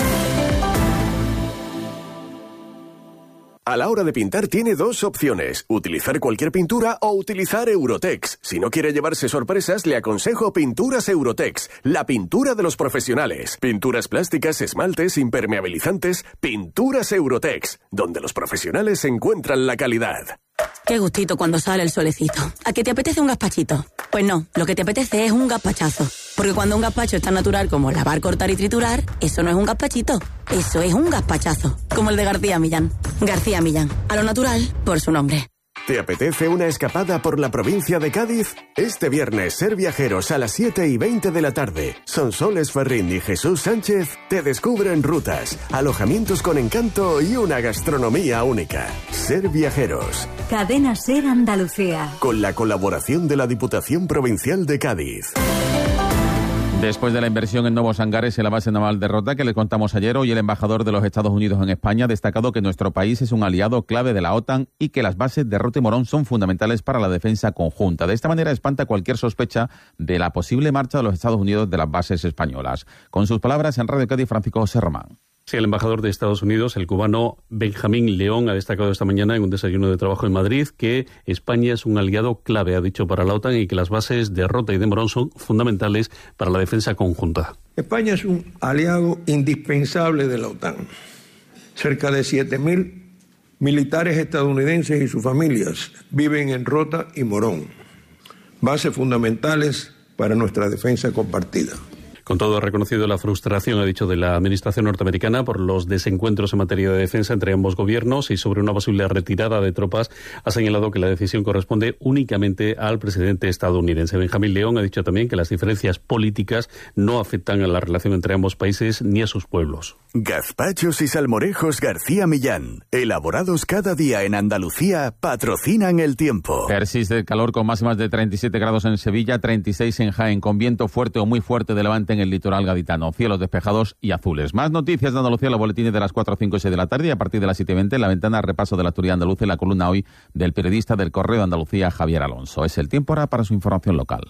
A la hora de pintar tiene dos opciones, utilizar cualquier pintura o utilizar Eurotex. Si no quiere llevarse sorpresas, le aconsejo Pinturas Eurotex, la pintura de los profesionales. Pinturas plásticas, esmaltes, impermeabilizantes, Pinturas Eurotex, donde los profesionales encuentran la calidad. Qué gustito cuando sale el solecito. ¿A qué te apetece un gazpachito? Pues no, lo que te apetece es un gazpachazo. Porque cuando un gazpacho es tan natural como lavar, cortar y triturar, eso no es un gazpachito, eso es un gazpachazo. Como el de García Millán. García Millán, a lo natural por su nombre. ¿Te apetece una escapada por la provincia de Cádiz? Este viernes, Ser Viajeros a las 7:20 de la tarde. Sonsoles Ferrín y Jesús Sánchez te descubren rutas, alojamientos con encanto y una gastronomía única. Ser Viajeros. Cadena Ser Andalucía. Con la colaboración de la Diputación Provincial de Cádiz. Después de la inversión en nuevos hangares en la base naval de Rota que le contamos ayer, hoy el embajador de los Estados Unidos en España ha destacado que nuestro país es un aliado clave de la OTAN y que las bases de Rota y Morón son fundamentales para la defensa conjunta. De esta manera espanta cualquier sospecha de la posible marcha de los Estados Unidos de las bases españolas. Con sus palabras en Radio Cádiz, Francisco José Román. Sí, el embajador de Estados Unidos, el cubano Benjamín León, ha destacado esta mañana en un desayuno de trabajo en Madrid que España es un aliado clave, ha dicho, para la OTAN y que las bases de Rota y de Morón son fundamentales para la defensa conjunta. España es un aliado indispensable de la OTAN. Cerca de 7.000 militares estadounidenses y sus familias viven en Rota y Morón, bases fundamentales para nuestra defensa compartida. Con todo, ha reconocido la frustración, ha dicho, de la administración norteamericana por los desencuentros en materia de defensa entre ambos gobiernos y sobre una posible retirada de tropas ha señalado que la decisión corresponde únicamente al presidente estadounidense. Benjamín León ha dicho también que las diferencias políticas no afectan a la relación entre ambos países ni a sus pueblos. Gazpachos y salmorejos García Millán, elaborados cada día en Andalucía, patrocinan el tiempo. Persiste el calor con máximas de 37 grados en Sevilla, 36 en Jaén, con viento fuerte o muy fuerte de levante en el litoral gaditano, cielos despejados y azules. Más noticias de Andalucía, los boletines de las 4, 5 y 6 de la tarde y a partir de las 7:20 en la ventana repaso de la actualidad andaluza y la columna hoy del periodista del Correo de Andalucía, Javier Alonso. Es el tiempo ahora para su información local.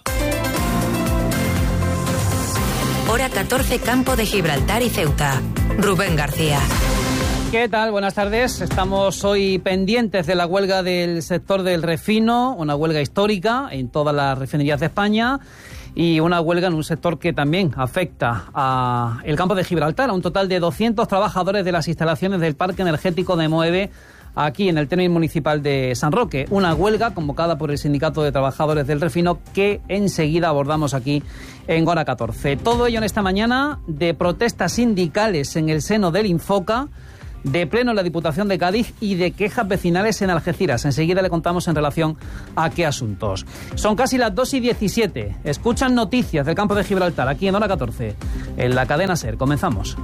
Hora 14, Campo de Gibraltar y Ceuta. Rubén García. ¿Qué tal? Buenas tardes. Estamos hoy pendientes de la huelga del sector del refino, una huelga histórica en todas las refinerías de España y una huelga en un sector que también afecta a el Campo de Gibraltar, a un total de 200 trabajadores de las instalaciones del Parque Energético de Moeve, aquí en el término municipal de San Roque. Una huelga convocada por el Sindicato de Trabajadores del Refino que enseguida abordamos aquí en Hora 14. Todo ello en esta mañana de protestas sindicales en el seno del Infoca, de pleno en la Diputación de Cádiz y de quejas vecinales en Algeciras. Enseguida le contamos en relación a qué asuntos. Son casi las 2:17. Escuchan noticias del Campo de Gibraltar aquí en Hora 14, en la cadena SER. Comenzamos.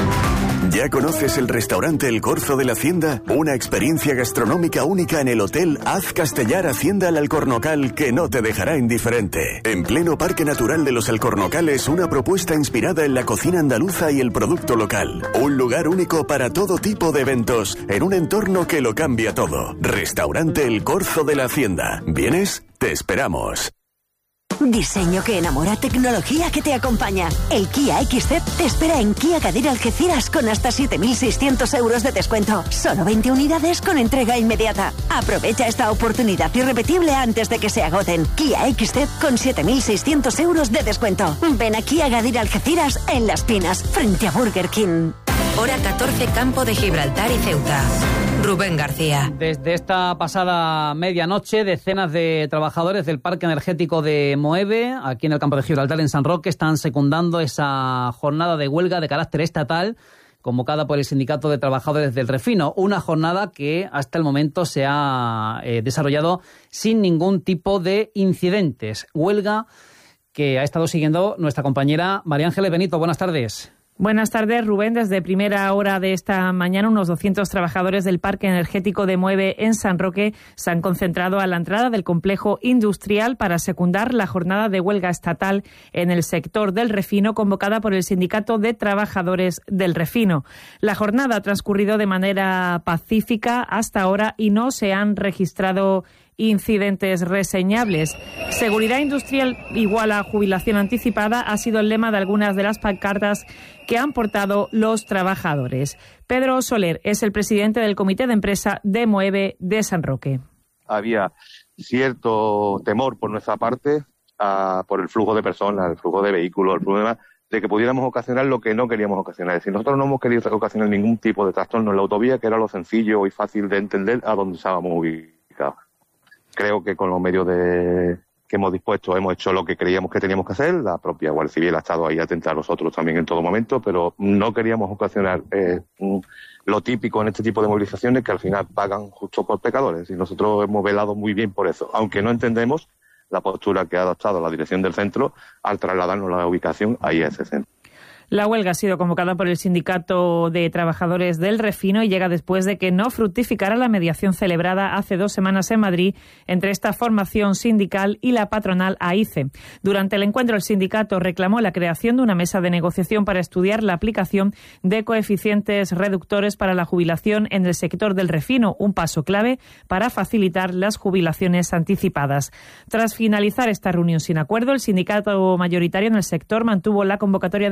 ¿Ya conoces el restaurante El Corzo de la Hacienda? Una experiencia gastronómica única en el Hotel Az Castellar Hacienda El Alcornocal que no te dejará indiferente. En pleno Parque Natural de los Alcornocales, una propuesta inspirada en la cocina andaluza y el producto local. Un lugar único para todo tipo de eventos, en un entorno que lo cambia todo. Restaurante El Corzo de la Hacienda. ¿Vienes? Te esperamos. Diseño que enamora, tecnología que te acompaña. El Kia XZ te espera en Kia Gadir Algeciras con hasta 7.600 euros de descuento. Solo 20 unidades con entrega inmediata. Aprovecha esta oportunidad irrepetible antes de que se agoten. Kia XZ con 7.600 euros de descuento. Ven a Kia Gadir Algeciras en Las Pinas, frente a Burger King. Hora 14, Campo de Gibraltar y Ceuta. Rubén García. Desde esta pasada medianoche, decenas de trabajadores del Parque Energético de Moeve, aquí en el Campo de Gibraltar, en San Roque, están secundando esa jornada de huelga de carácter estatal convocada por el Sindicato de Trabajadores del Refino. Una jornada que hasta el momento se ha desarrollado sin ningún tipo de incidentes. Huelga que ha estado siguiendo nuestra compañera María Ángeles Benito. Buenas tardes. Buenas tardes, Rubén. Desde primera hora de esta mañana, unos 200 trabajadores del Parque Energético de Moeve en San Roque se han concentrado a la entrada del complejo industrial para secundar la jornada de huelga estatal en el sector del refino convocada por el Sindicato de Trabajadores del Refino. La jornada ha transcurrido de manera pacífica hasta ahora y no se han registrado incidentes reseñables. Seguridad industrial igual a jubilación anticipada ha sido el lema de algunas de las pancartas que han portado los trabajadores. Pedro Soler es el presidente del Comité de Empresa de Moeve de San Roque. Había cierto temor por nuestra parte por el flujo de personas, el flujo de vehículos, el problema de que pudiéramos ocasionar lo que no queríamos ocasionar. Es decir, nosotros no hemos querido ocasionar ningún tipo de trastorno en la autovía, que era lo sencillo y fácil de entender a dónde estábamos ubicados. Creo que con los medios que hemos dispuesto hemos hecho lo que creíamos que teníamos que hacer. La propia Guardia Civil ha estado ahí atenta a nosotros también en todo momento, pero no queríamos ocasionar lo típico en este tipo de movilizaciones, que al final pagan justo por pecadores. Y nosotros hemos velado muy bien por eso, aunque no entendemos la postura que ha adoptado la dirección del centro al trasladarnos la ubicación ahí a ese centro. La huelga ha sido convocada por el Sindicato de Trabajadores del Refino y llega después de que no fructificara la mediación celebrada hace 2 semanas en Madrid entre esta formación sindical y la patronal AICE. Durante el encuentro, el sindicato reclamó la creación de una mesa de negociación para estudiar la aplicación de coeficientes reductores para la jubilación en el sector del refino, un paso clave para facilitar las jubilaciones anticipadas. Tras finalizar esta reunión sin acuerdo, el sindicato mayoritario en el sector mantuvo la convocatoria de huelga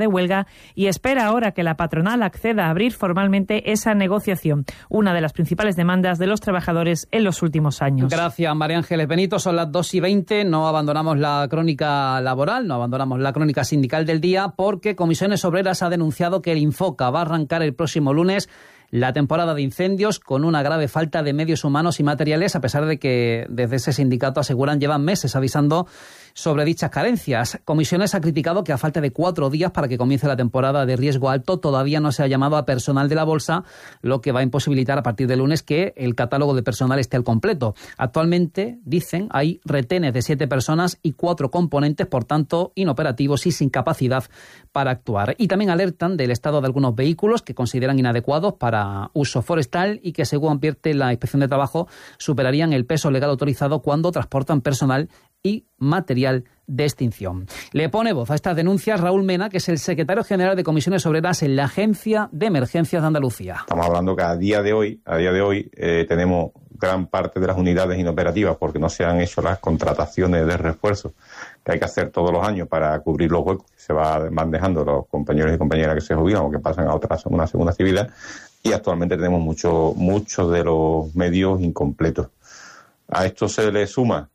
Melilla y espera ahora que la patronal acceda a abrir formalmente esa negociación, una de las principales demandas de los trabajadores en los últimos años. Gracias, María Ángeles Benito. Son las 2:20. No abandonamos la crónica laboral, no abandonamos la crónica sindical del día, porque Comisiones Obreras ha denunciado que el Infoca va a arrancar el próximo lunes la temporada de incendios con una grave falta de medios humanos y materiales, a pesar de que desde ese sindicato aseguran llevan meses avisando sobre dichas carencias. Comisiones ha criticado que a falta de 4 días para que comience la temporada de riesgo alto todavía no se ha llamado a personal de la bolsa, lo que va a imposibilitar a partir del lunes que el catálogo de personal esté al completo. Actualmente, dicen, hay retenes de 7 personas y 4 componentes, por tanto, inoperativos y sin capacidad para actuar. Y también alertan del estado de algunos vehículos que consideran inadecuados para uso forestal y que, según advierte la Inspección de Trabajo, superarían el peso legal autorizado cuando transportan personal y material de extinción. Le pone voz a estas denuncias Raúl Mena, que es el secretario general de Comisiones Obreras en la Agencia de Emergencias de Andalucía. Estamos hablando que a día de hoy tenemos gran parte de las unidades inoperativas porque no se han hecho las contrataciones de refuerzo que hay que hacer todos los años para cubrir los huecos que se van dejando los compañeros y compañeras que se jubilan o que pasan a una segunda actividad, y actualmente tenemos muchos de los medios incompletos. A esto se le suma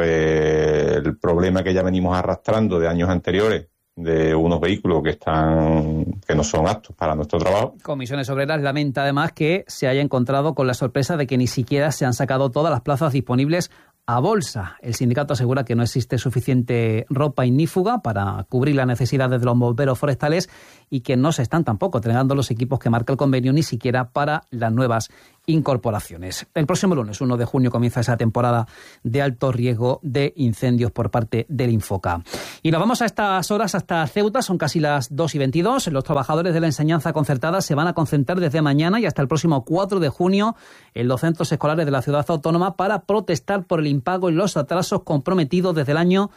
pues el problema que ya venimos arrastrando de años anteriores de unos vehículos que no son aptos para nuestro trabajo. Comisiones Obreras lamenta además que se haya encontrado con la sorpresa de que ni siquiera se han sacado todas las plazas disponibles a bolsa. El sindicato asegura que no existe suficiente ropa ignífuga para cubrir las necesidades de los bomberos forestales y que no se están tampoco entregando los equipos que marca el convenio, ni siquiera para las nuevas incorporaciones. El próximo lunes, 1 de junio, comienza esa temporada de alto riesgo de incendios por parte del Infoca. Y nos vamos a estas horas hasta Ceuta, son casi las 2:22. Los trabajadores de la enseñanza concertada se van a concentrar desde mañana y hasta el próximo 4 de junio en los centros escolares de la ciudad autónoma para protestar por el impago y los atrasos comprometidos desde el año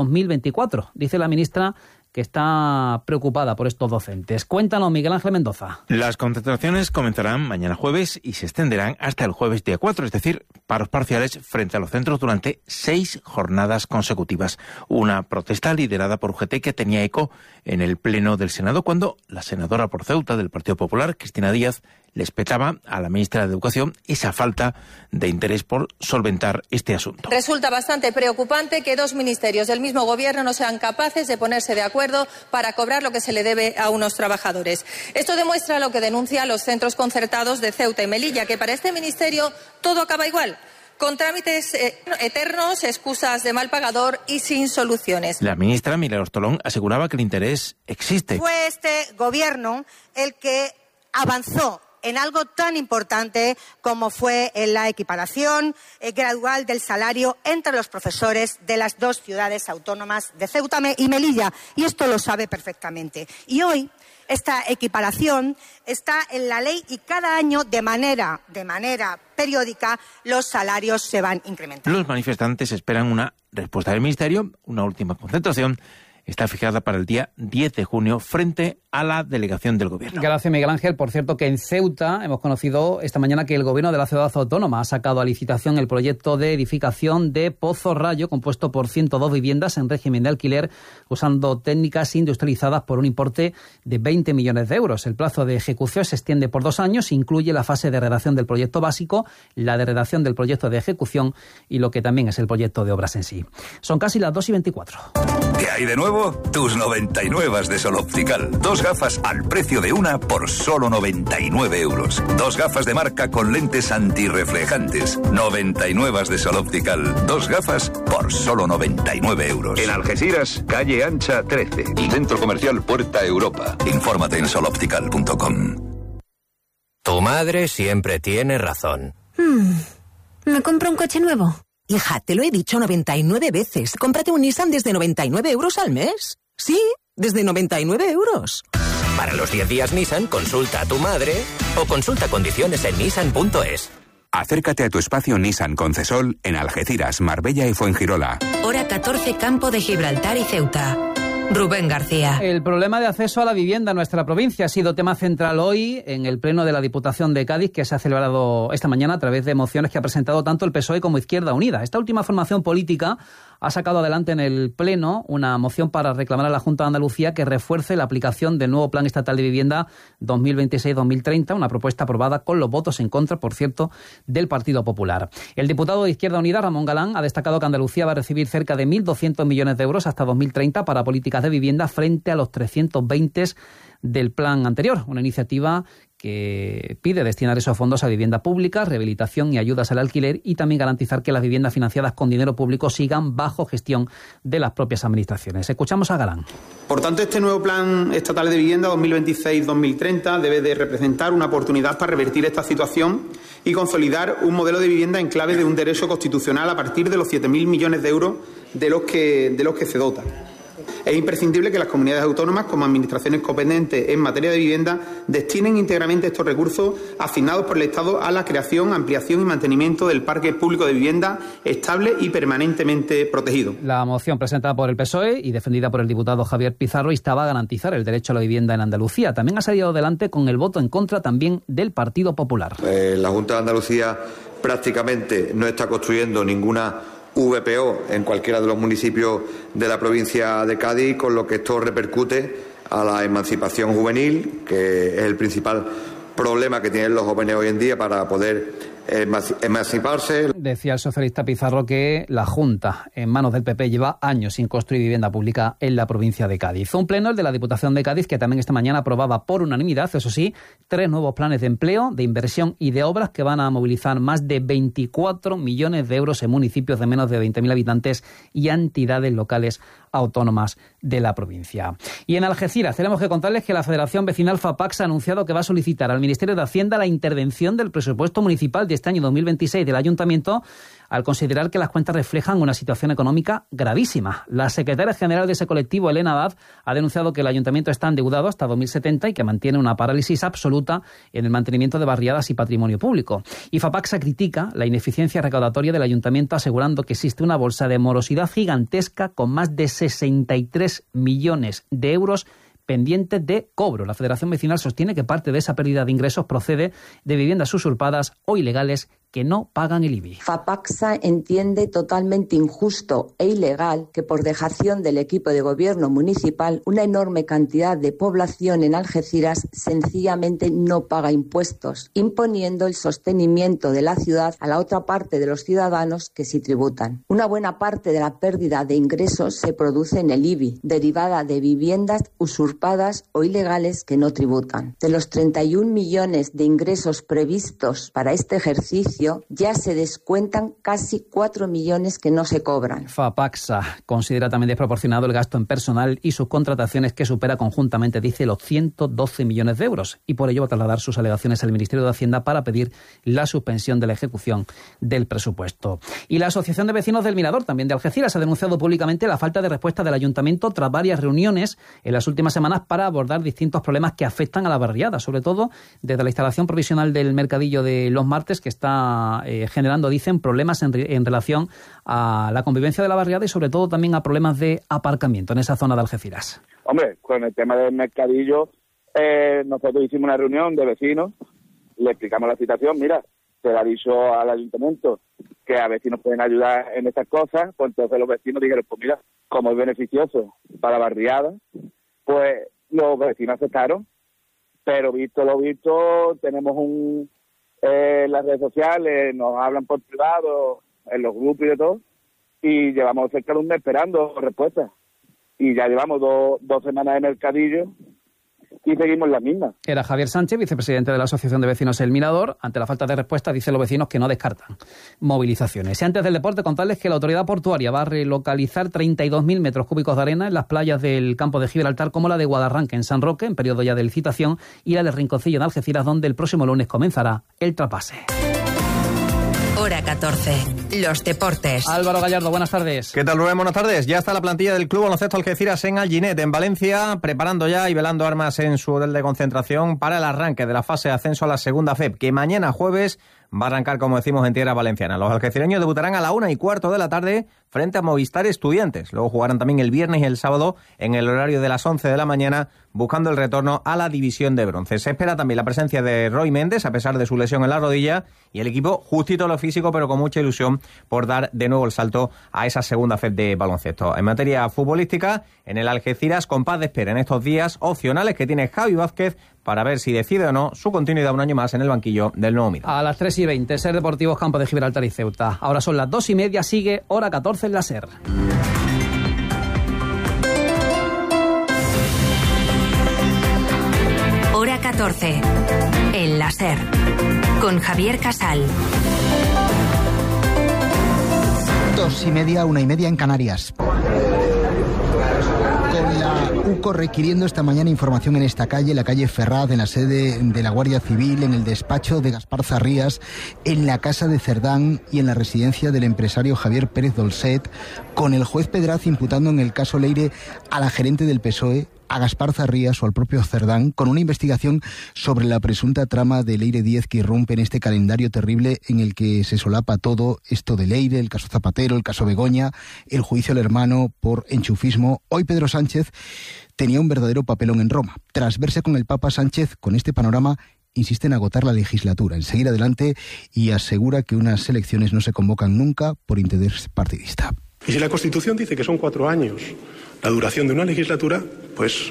2024. Dice la ministra que está preocupada por estos docentes. Cuéntanos, Miguel Ángel Mendoza. Las concentraciones comenzarán mañana jueves y se extenderán hasta el jueves día 4, es decir, paros parciales frente a los centros durante 6 jornadas consecutivas. Una protesta liderada por UGT que tenía eco en el Pleno del Senado cuando la senadora por Ceuta del Partido Popular, Cristina Díaz, les petaba a la ministra de Educación esa falta de interés por solventar este asunto. Resulta bastante preocupante que 2 ministerios del mismo gobierno no sean capaces de ponerse de acuerdo para cobrar lo que se le debe a unos trabajadores. Esto demuestra lo que denuncian los centros concertados de Ceuta y Melilla, que para este ministerio todo acaba igual, con trámites eternos, excusas de mal pagador y sin soluciones. La ministra Milagros Tolón aseguraba que el interés existe. Fue este gobierno el que avanzó en algo tan importante como fue en la equiparación gradual del salario entre los profesores de las 2 ciudades autónomas de Ceuta y Melilla. Y esto lo sabe perfectamente. Y hoy esta equiparación está en la ley y cada año de manera periódica los salarios se van incrementando. Los manifestantes esperan una respuesta del Ministerio. Una última concentración está fijada para el día 10 de junio frente a la delegación del Gobierno. Gracias, Miguel Ángel. Por cierto, que en Ceuta hemos conocido esta mañana que el Gobierno de la ciudad autónoma ha sacado a licitación el proyecto de edificación de Pozo Rayo, compuesto por 102 viviendas en régimen de alquiler, usando técnicas industrializadas por un importe de 20 millones de euros. El plazo de ejecución se extiende por 2 años, incluye la fase de redacción del proyecto básico, la de redacción del proyecto de ejecución y lo que también es el proyecto de obras en sí. Son casi las 2:24. ¿Qué hay de nuevo? Tus 99 de Sol Optical. 2 gafas al precio de una por solo 99 euros. 2 gafas de marca con lentes antirreflejantes. 99 de Sol Optical. 2 gafas por solo 99 euros. En Algeciras, calle Ancha 13. Y Centro Comercial Puerta Europa. Infórmate en soloptical.com. Tu madre siempre tiene razón. ¿Me compro un coche nuevo? Hija, te lo he dicho 99 veces. Cómprate un Nissan desde 99 euros al mes. Sí, desde 99 euros. Para los 10 días Nissan, consulta a tu madre o consulta condiciones en nissan.es. Acércate a tu espacio Nissan Concesol en Algeciras, Marbella y Fuengirola. Hora 14, Campo de Gibraltar y Ceuta. Rubén García. El problema de acceso a la vivienda en nuestra provincia ha sido tema central hoy en el pleno de la Diputación de Cádiz, que se ha celebrado esta mañana a través de mociones que ha presentado tanto el PSOE como Izquierda Unida. Esta última formación política ha sacado adelante en el pleno una moción para reclamar a la Junta de Andalucía que refuerce la aplicación del nuevo Plan Estatal de Vivienda 2026-2030, una propuesta aprobada con los votos en contra, por cierto, del Partido Popular. El diputado de Izquierda Unida, Ramón Galán, ha destacado que Andalucía va a recibir cerca de 1.200 millones de euros hasta 2030 para políticas de vivienda frente a los 320 del plan anterior, una iniciativa que pide destinar esos fondos a vivienda pública, rehabilitación y ayudas al alquiler, y también garantizar que las viviendas financiadas con dinero público sigan bajo gestión de las propias administraciones. Escuchamos a Galán. Por tanto, este nuevo Plan Estatal de Vivienda 2026-2030 debe de representar una oportunidad para revertir esta situación y consolidar un modelo de vivienda en clave de un derecho constitucional a partir de los 7.000 millones de euros de los que se dota. Es imprescindible que las comunidades autónomas, como administraciones competentes en materia de vivienda, destinen íntegramente estos recursos asignados por el Estado a la creación, ampliación y mantenimiento del parque público de vivienda estable y permanentemente protegido. La moción presentada por el PSOE y defendida por el diputado Javier Pizarro instaba a garantizar el derecho a la vivienda en Andalucía. También ha salido adelante con el voto en contra también del Partido Popular. La Junta de Andalucía prácticamente no está construyendo ninguna VPO en cualquiera de los municipios de la provincia de Cádiz, con lo que esto repercute a la emancipación juvenil, que es el principal problema que tienen los jóvenes hoy en día para poder emanciparse. Decía el socialista Pizarro que la Junta, en manos del PP, lleva años sin construir vivienda pública en la provincia de Cádiz. Un pleno, el de la Diputación de Cádiz, que también esta mañana aprobaba por unanimidad, eso sí, 3 nuevos planes de empleo, de inversión y de obras que van a movilizar más de 24 millones de euros en municipios de menos de 20.000 habitantes y entidades locales autónomas de la provincia. Y en Algeciras tenemos que contarles que la Federación Vecinal FAPACS ha anunciado que va a solicitar al Ministerio de Hacienda la intervención del presupuesto municipal de este año 2026 del Ayuntamiento, al considerar que las cuentas reflejan una situación económica gravísima. La secretaria general de ese colectivo, Elena Abad, ha denunciado que el Ayuntamiento está endeudado hasta 2070 y que mantiene una parálisis absoluta en el mantenimiento de barriadas y patrimonio público. Y FAPACSA critica la ineficiencia recaudatoria del Ayuntamiento, asegurando que existe una bolsa de morosidad gigantesca con más de 63 millones de euros pendientes de cobro. La Federación Vecinal sostiene que parte de esa pérdida de ingresos procede de viviendas usurpadas o ilegales que no pagan el IBI. FAPACSA entiende totalmente injusto e ilegal que por dejación del equipo de gobierno municipal una enorme cantidad de población en Algeciras sencillamente no paga impuestos, imponiendo el sostenimiento de la ciudad a la otra parte de los ciudadanos que sí tributan. Una buena parte de la pérdida de ingresos se produce en el IBI, derivada de viviendas usurpadas o ilegales que no tributan. De los 31 millones de ingresos previstos para este ejercicio, ya se descuentan casi 4 millones que no se cobran. FAPACSA considera también desproporcionado el gasto en personal y sus contrataciones, que supera conjuntamente, dice, los 112 millones de euros, y por ello va a trasladar sus alegaciones al Ministerio de Hacienda para pedir la suspensión de la ejecución del presupuesto. Y la Asociación de Vecinos del Mirador, también de Algeciras, ha denunciado públicamente la falta de respuesta del Ayuntamiento tras varias reuniones en las últimas semanas para abordar distintos problemas que afectan a la barriada, sobre todo desde la instalación provisional del mercadillo de los martes, que está generando, dicen, problemas en relación a la convivencia de la barriada y sobre todo también a problemas de aparcamiento en esa zona de Algeciras. Hombre, con el tema del mercadillo, nosotros hicimos una reunión de vecinos, le explicamos la situación. Mira, se le ha dicho al ayuntamiento que a ver si nos pueden ayudar en estas cosas, pues entonces los vecinos dijeron, pues mira, como es beneficioso para la barriada, pues los vecinos aceptaron, pero visto lo visto, tenemos las redes sociales, nos hablan por privado, en los grupos y de todo, y llevamos cerca de un mes esperando respuestas. Y ya llevamos dos semanas de mercadillo y seguimos la misma. Era Javier Sánchez, vicepresidente de la Asociación de Vecinos El Mirador. Ante la falta de respuesta, dicen los vecinos que no descartan movilizaciones. Y antes del deporte, contarles que la autoridad portuaria va a relocalizar 32.000 metros cúbicos de arena en las playas del campo de Gibraltar, como la de Guadarranque en San Roque, en periodo ya de licitación, y la de Rinconcillo en Algeciras, donde el próximo lunes comenzará el trasvase. Hora 14. Los deportes. Álvaro Gallardo, buenas tardes. ¿Qué tal, Rubén? Buenas tardes. Ya está la plantilla del Club Baloncesto Algeciras en Alginet, en Valencia, preparando ya y velando armas en su hotel de concentración para el arranque de la fase de ascenso a la segunda FEP, que mañana jueves va a arrancar, como decimos, en tierra valenciana. Los algecireños debutarán a la 1:15 de la tarde frente a Movistar Estudiantes. Luego jugarán también el viernes y el sábado en el horario de las 11 de la mañana, buscando el retorno a la división de bronce. Se espera también la presencia de Roy Méndez, a pesar de su lesión en la rodilla, y el equipo justito lo físico, pero con mucha ilusión por dar de nuevo el salto a esa segunda FEP de baloncesto. En materia futbolística, en el Algeciras, compás de espera en estos días opcionales que tiene Javi Vázquez para ver si decide o no su continuidad un año más en el banquillo del Nuevo Mirón. A las 3:20, SER Deportivos Campo de Gibraltar y Ceuta. Ahora son las 2:30, sigue hora 14 en la SER. Hora 14, en la SER, con Javier Casal. 2:30, 1:30 en Canarias. Con la UCO requiriendo esta mañana información en esta calle, la calle Ferraz, en la sede de la Guardia Civil, en el despacho de Gaspar Zarrías, en la casa de Cerdán y en la residencia del empresario Javier Pérez Dolcet, con el juez Pedraz imputando en el caso Leire a la gerente del PSOE, a Gaspar Zarrías o al propio Cerdán, con una investigación sobre la presunta trama de Leire Díez que irrumpe en este calendario terrible en el que se solapa todo esto de Leire, el caso Zapatero, el caso Begoña, el juicio al hermano por enchufismo. Hoy Pedro Sánchez tenía un verdadero papelón en Roma. Tras verse con el Papa, Sánchez, con este panorama, insiste en agotar la legislatura, en seguir adelante, y asegura que unas elecciones no se convocan nunca por interés partidista. Y si la Constitución dice que son 4 años la duración de una legislatura, pues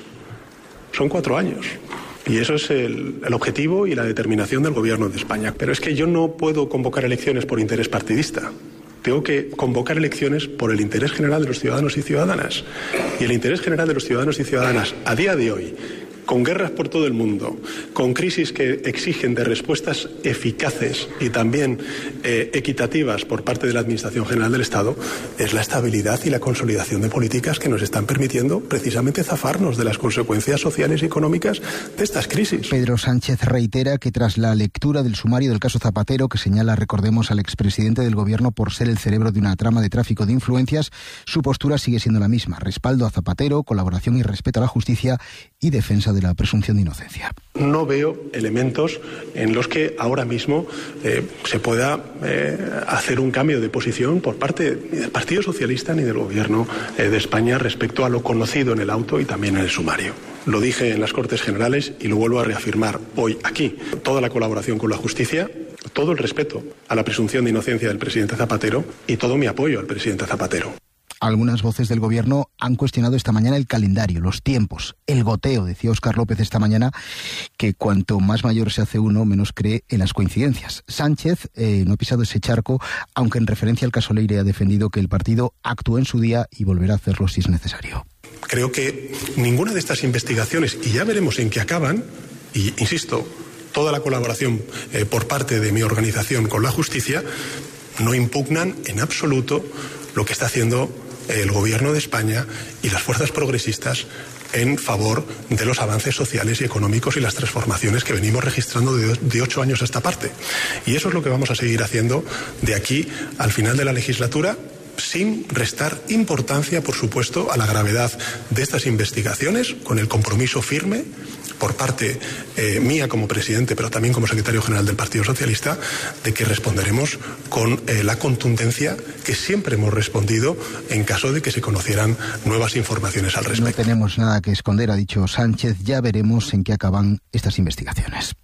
son 4 años. Y eso es el objetivo y la determinación del Gobierno de España. Pero es que yo no puedo convocar elecciones por interés partidista. Tengo que convocar elecciones por el interés general de los ciudadanos y ciudadanas. Y el interés general de los ciudadanos y ciudadanas, a día de hoy, con guerras por todo el mundo, con crisis que exigen de respuestas eficaces y también equitativas por parte de la Administración General del Estado, es la estabilidad y la consolidación de políticas que nos están permitiendo precisamente zafarnos de las consecuencias sociales y económicas de estas crisis. Pedro Sánchez reitera que tras la lectura del sumario del caso Zapatero, que señala, recordemos, al expresidente del Gobierno por ser el cerebro de una trama de tráfico de influencias, su postura sigue siendo la misma: respaldo a Zapatero, colaboración y respeto a la justicia y defensa de la presunción de inocencia. No veo elementos en los que ahora mismo se pueda hacer un cambio de posición por parte ni del Partido Socialista ni del Gobierno de España respecto a lo conocido en el auto y también en el sumario. Lo dije en las Cortes Generales y lo vuelvo a reafirmar hoy aquí. Toda la colaboración con la justicia, todo el respeto a la presunción de inocencia del presidente Zapatero y todo mi apoyo al presidente Zapatero. Algunas voces del Gobierno han cuestionado esta mañana el calendario, los tiempos, el goteo. Decía Óscar López esta mañana que cuanto más mayor se hace uno, menos cree en las coincidencias. Sánchez no ha pisado ese charco, aunque en referencia al caso Leire ha defendido que el partido actuó en su día y volverá a hacerlo si es necesario. Creo que ninguna de estas investigaciones, y ya veremos en qué acaban, y insisto, toda la colaboración por parte de mi organización con la justicia, no impugnan en absoluto lo que está haciendo el Gobierno de España y las fuerzas progresistas en favor de los avances sociales y económicos y las transformaciones que venimos registrando de 8 años a esta parte. Y eso es lo que vamos a seguir haciendo de aquí al final de la legislatura, sin restar importancia, por supuesto, a la gravedad de estas investigaciones, con el compromiso firme por parte mía como presidente, pero también como secretario general del Partido Socialista, de que responderemos con la contundencia que siempre hemos respondido en caso de que se conocieran nuevas informaciones al respecto. No tenemos nada que esconder, ha dicho Sánchez. Ya veremos en qué acaban estas investigaciones.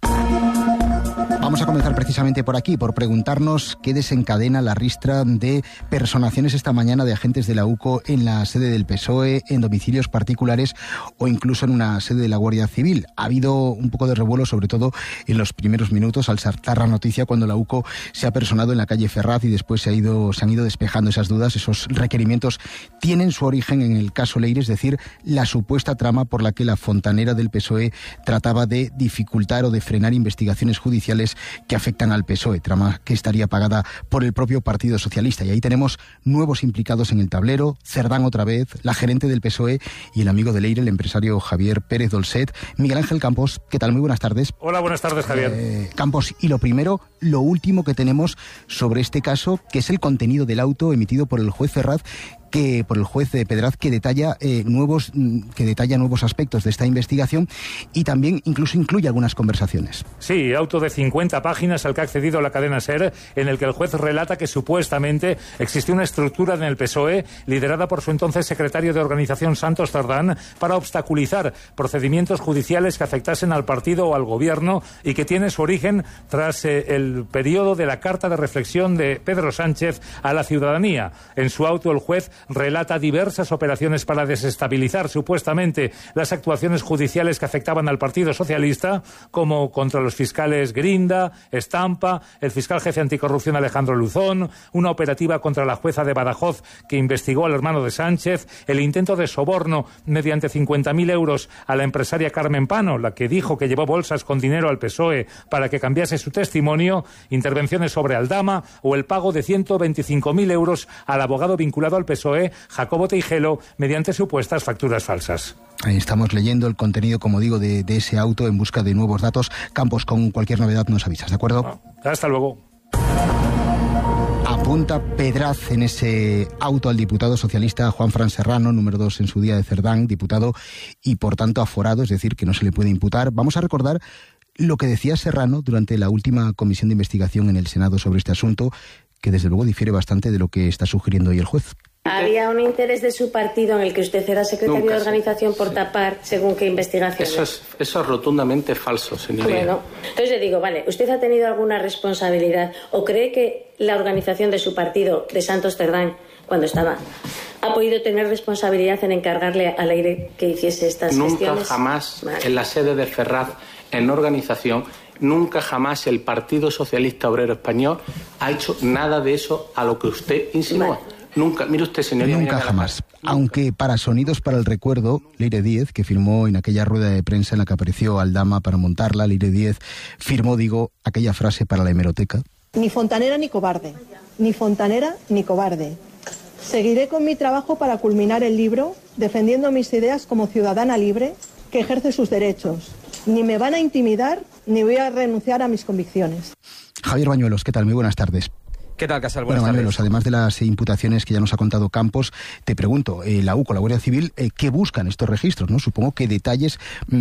Vamos a comenzar precisamente por aquí, por preguntarnos qué desencadena la ristra de personaciones esta mañana de agentes de la UCO en la sede del PSOE, en domicilios particulares o incluso en una sede de la Guardia Civil. Ha habido un poco de revuelo, sobre todo en los primeros minutos, al saltar la noticia cuando la UCO se ha personado en la calle Ferraz y después se han ido despejando esas dudas. Esos requerimientos tienen su origen en el caso Leire, es decir, la supuesta trama por la que la fontanera del PSOE trataba de dificultar o de frenar investigaciones judiciales que afectan al PSOE, trama que estaría pagada por el propio Partido Socialista. Y ahí tenemos nuevos implicados en el tablero: Cerdán otra vez, la gerente del PSOE y el amigo de Leire, el empresario Javier Pérez Dolcet. Miguel Ángel Campos, ¿qué tal? Muy buenas tardes. Hola, buenas tardes, Javier. Campos, y lo último que tenemos sobre este caso, que es el contenido del auto emitido por el juez Ferraz, por el juez Pedraz, que detalla nuevos aspectos de esta investigación y también incluso incluye algunas conversaciones. Sí, auto de 50 páginas al que ha accedido la cadena SER, en el que el juez relata que supuestamente existió una estructura en el PSOE liderada por su entonces secretario de organización Santos Cerdán para obstaculizar procedimientos judiciales que afectasen al partido o al gobierno y que tiene su origen tras el periodo de la carta de reflexión de Pedro Sánchez a la ciudadanía. En su auto el juez relata diversas operaciones para desestabilizar supuestamente las actuaciones judiciales que afectaban al Partido Socialista, como contra los fiscales Grinda, Estampa, el fiscal jefe anticorrupción Alejandro Luzón, una operativa contra la jueza de Badajoz que investigó al hermano de Sánchez, el intento de soborno mediante 50.000 euros a la empresaria Carmen Pano, la que dijo que llevó bolsas con dinero al PSOE para que cambiase su testimonio, intervenciones sobre Aldama o el pago de 125.000 euros al abogado vinculado al PSOE, Jacobo Teijelo, mediante supuestas facturas falsas. Ahí estamos leyendo el contenido, como digo, de ese auto en busca de nuevos datos. Campos, con cualquier novedad nos avisas, ¿de acuerdo? Hasta luego. Apunta Pedraz en ese auto al diputado socialista Juanfran Serrano, número 2 en su día de Cerdán, diputado y por tanto aforado, es decir, que no se le puede imputar. Vamos a recordar lo que decía Serrano durante la última comisión de investigación en el Senado sobre este asunto, que desde luego difiere bastante de lo que está sugiriendo hoy el juez. ¿Había un interés de su partido en el que usted era secretario de organización por tapar según qué investigaciones? Eso es rotundamente falso, señoría. Bueno, entonces le digo, vale, ¿usted ha tenido alguna responsabilidad o cree que la organización de su partido, de Santos Cerdán, cuando estaba, ha podido tener responsabilidad en encargarle a Leire que hiciese estas gestiones? Nunca jamás, en la sede de Ferraz, en organización, nunca jamás el Partido Socialista Obrero Español ha hecho nada de eso a lo que usted insinúa. Vale. Nunca, mire usted, señoría. Nunca jamás. Aunque para Sonidos para el Recuerdo, Leire Díez, que firmó en aquella rueda de prensa en la que apareció Aldama para montarla, Leire Díez firmó, aquella frase para la hemeroteca. Ni fontanera ni cobarde. Ni fontanera ni cobarde. Seguiré con mi trabajo para culminar el libro, defendiendo mis ideas como ciudadana libre que ejerce sus derechos. Ni me van a intimidar, ni voy a renunciar a mis convicciones. Javier Bañuelos, ¿qué tal? Muy buenas tardes. ¿Qué tal, Casal? Buenas tardes. Bañuelos, además de las imputaciones que ya nos ha contado Campos, te pregunto, la UCO, la Guardia Civil, ¿qué buscan estos registros? ¿No? Supongo que detalles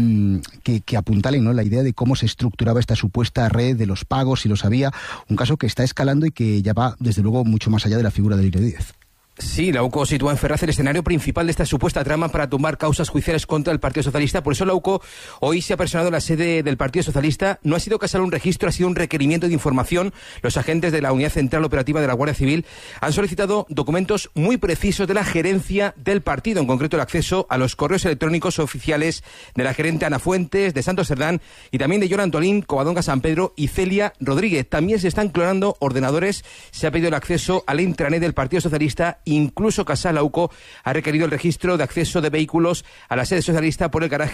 que apuntalen, ¿no?, la idea de cómo se estructuraba esta supuesta red de los pagos, si los había, un caso que está escalando y que ya va, desde luego, mucho más allá de la figura de Leire Díez. Sí, la UCO sitúa en Ferraz el escenario principal de esta supuesta trama para tumbar causas judiciales contra el Partido Socialista. Por eso la UCO hoy se ha personado en la sede del Partido Socialista. No ha sido casual un registro, ha sido un requerimiento de información. Los agentes de la Unidad Central Operativa de la Guardia Civil han solicitado documentos muy precisos de la gerencia del partido, en concreto el acceso a los correos electrónicos oficiales de la gerente Ana Fuentes, de Santos Cerdán y también de Yola Antolín, Covadonga San Pedro y Celia Rodríguez. También se están clonando ordenadores. Se ha pedido el acceso al intranet del Partido Socialista. Incluso Casal, la UCO ha requerido el registro de acceso de vehículos a la sede socialista por el garaje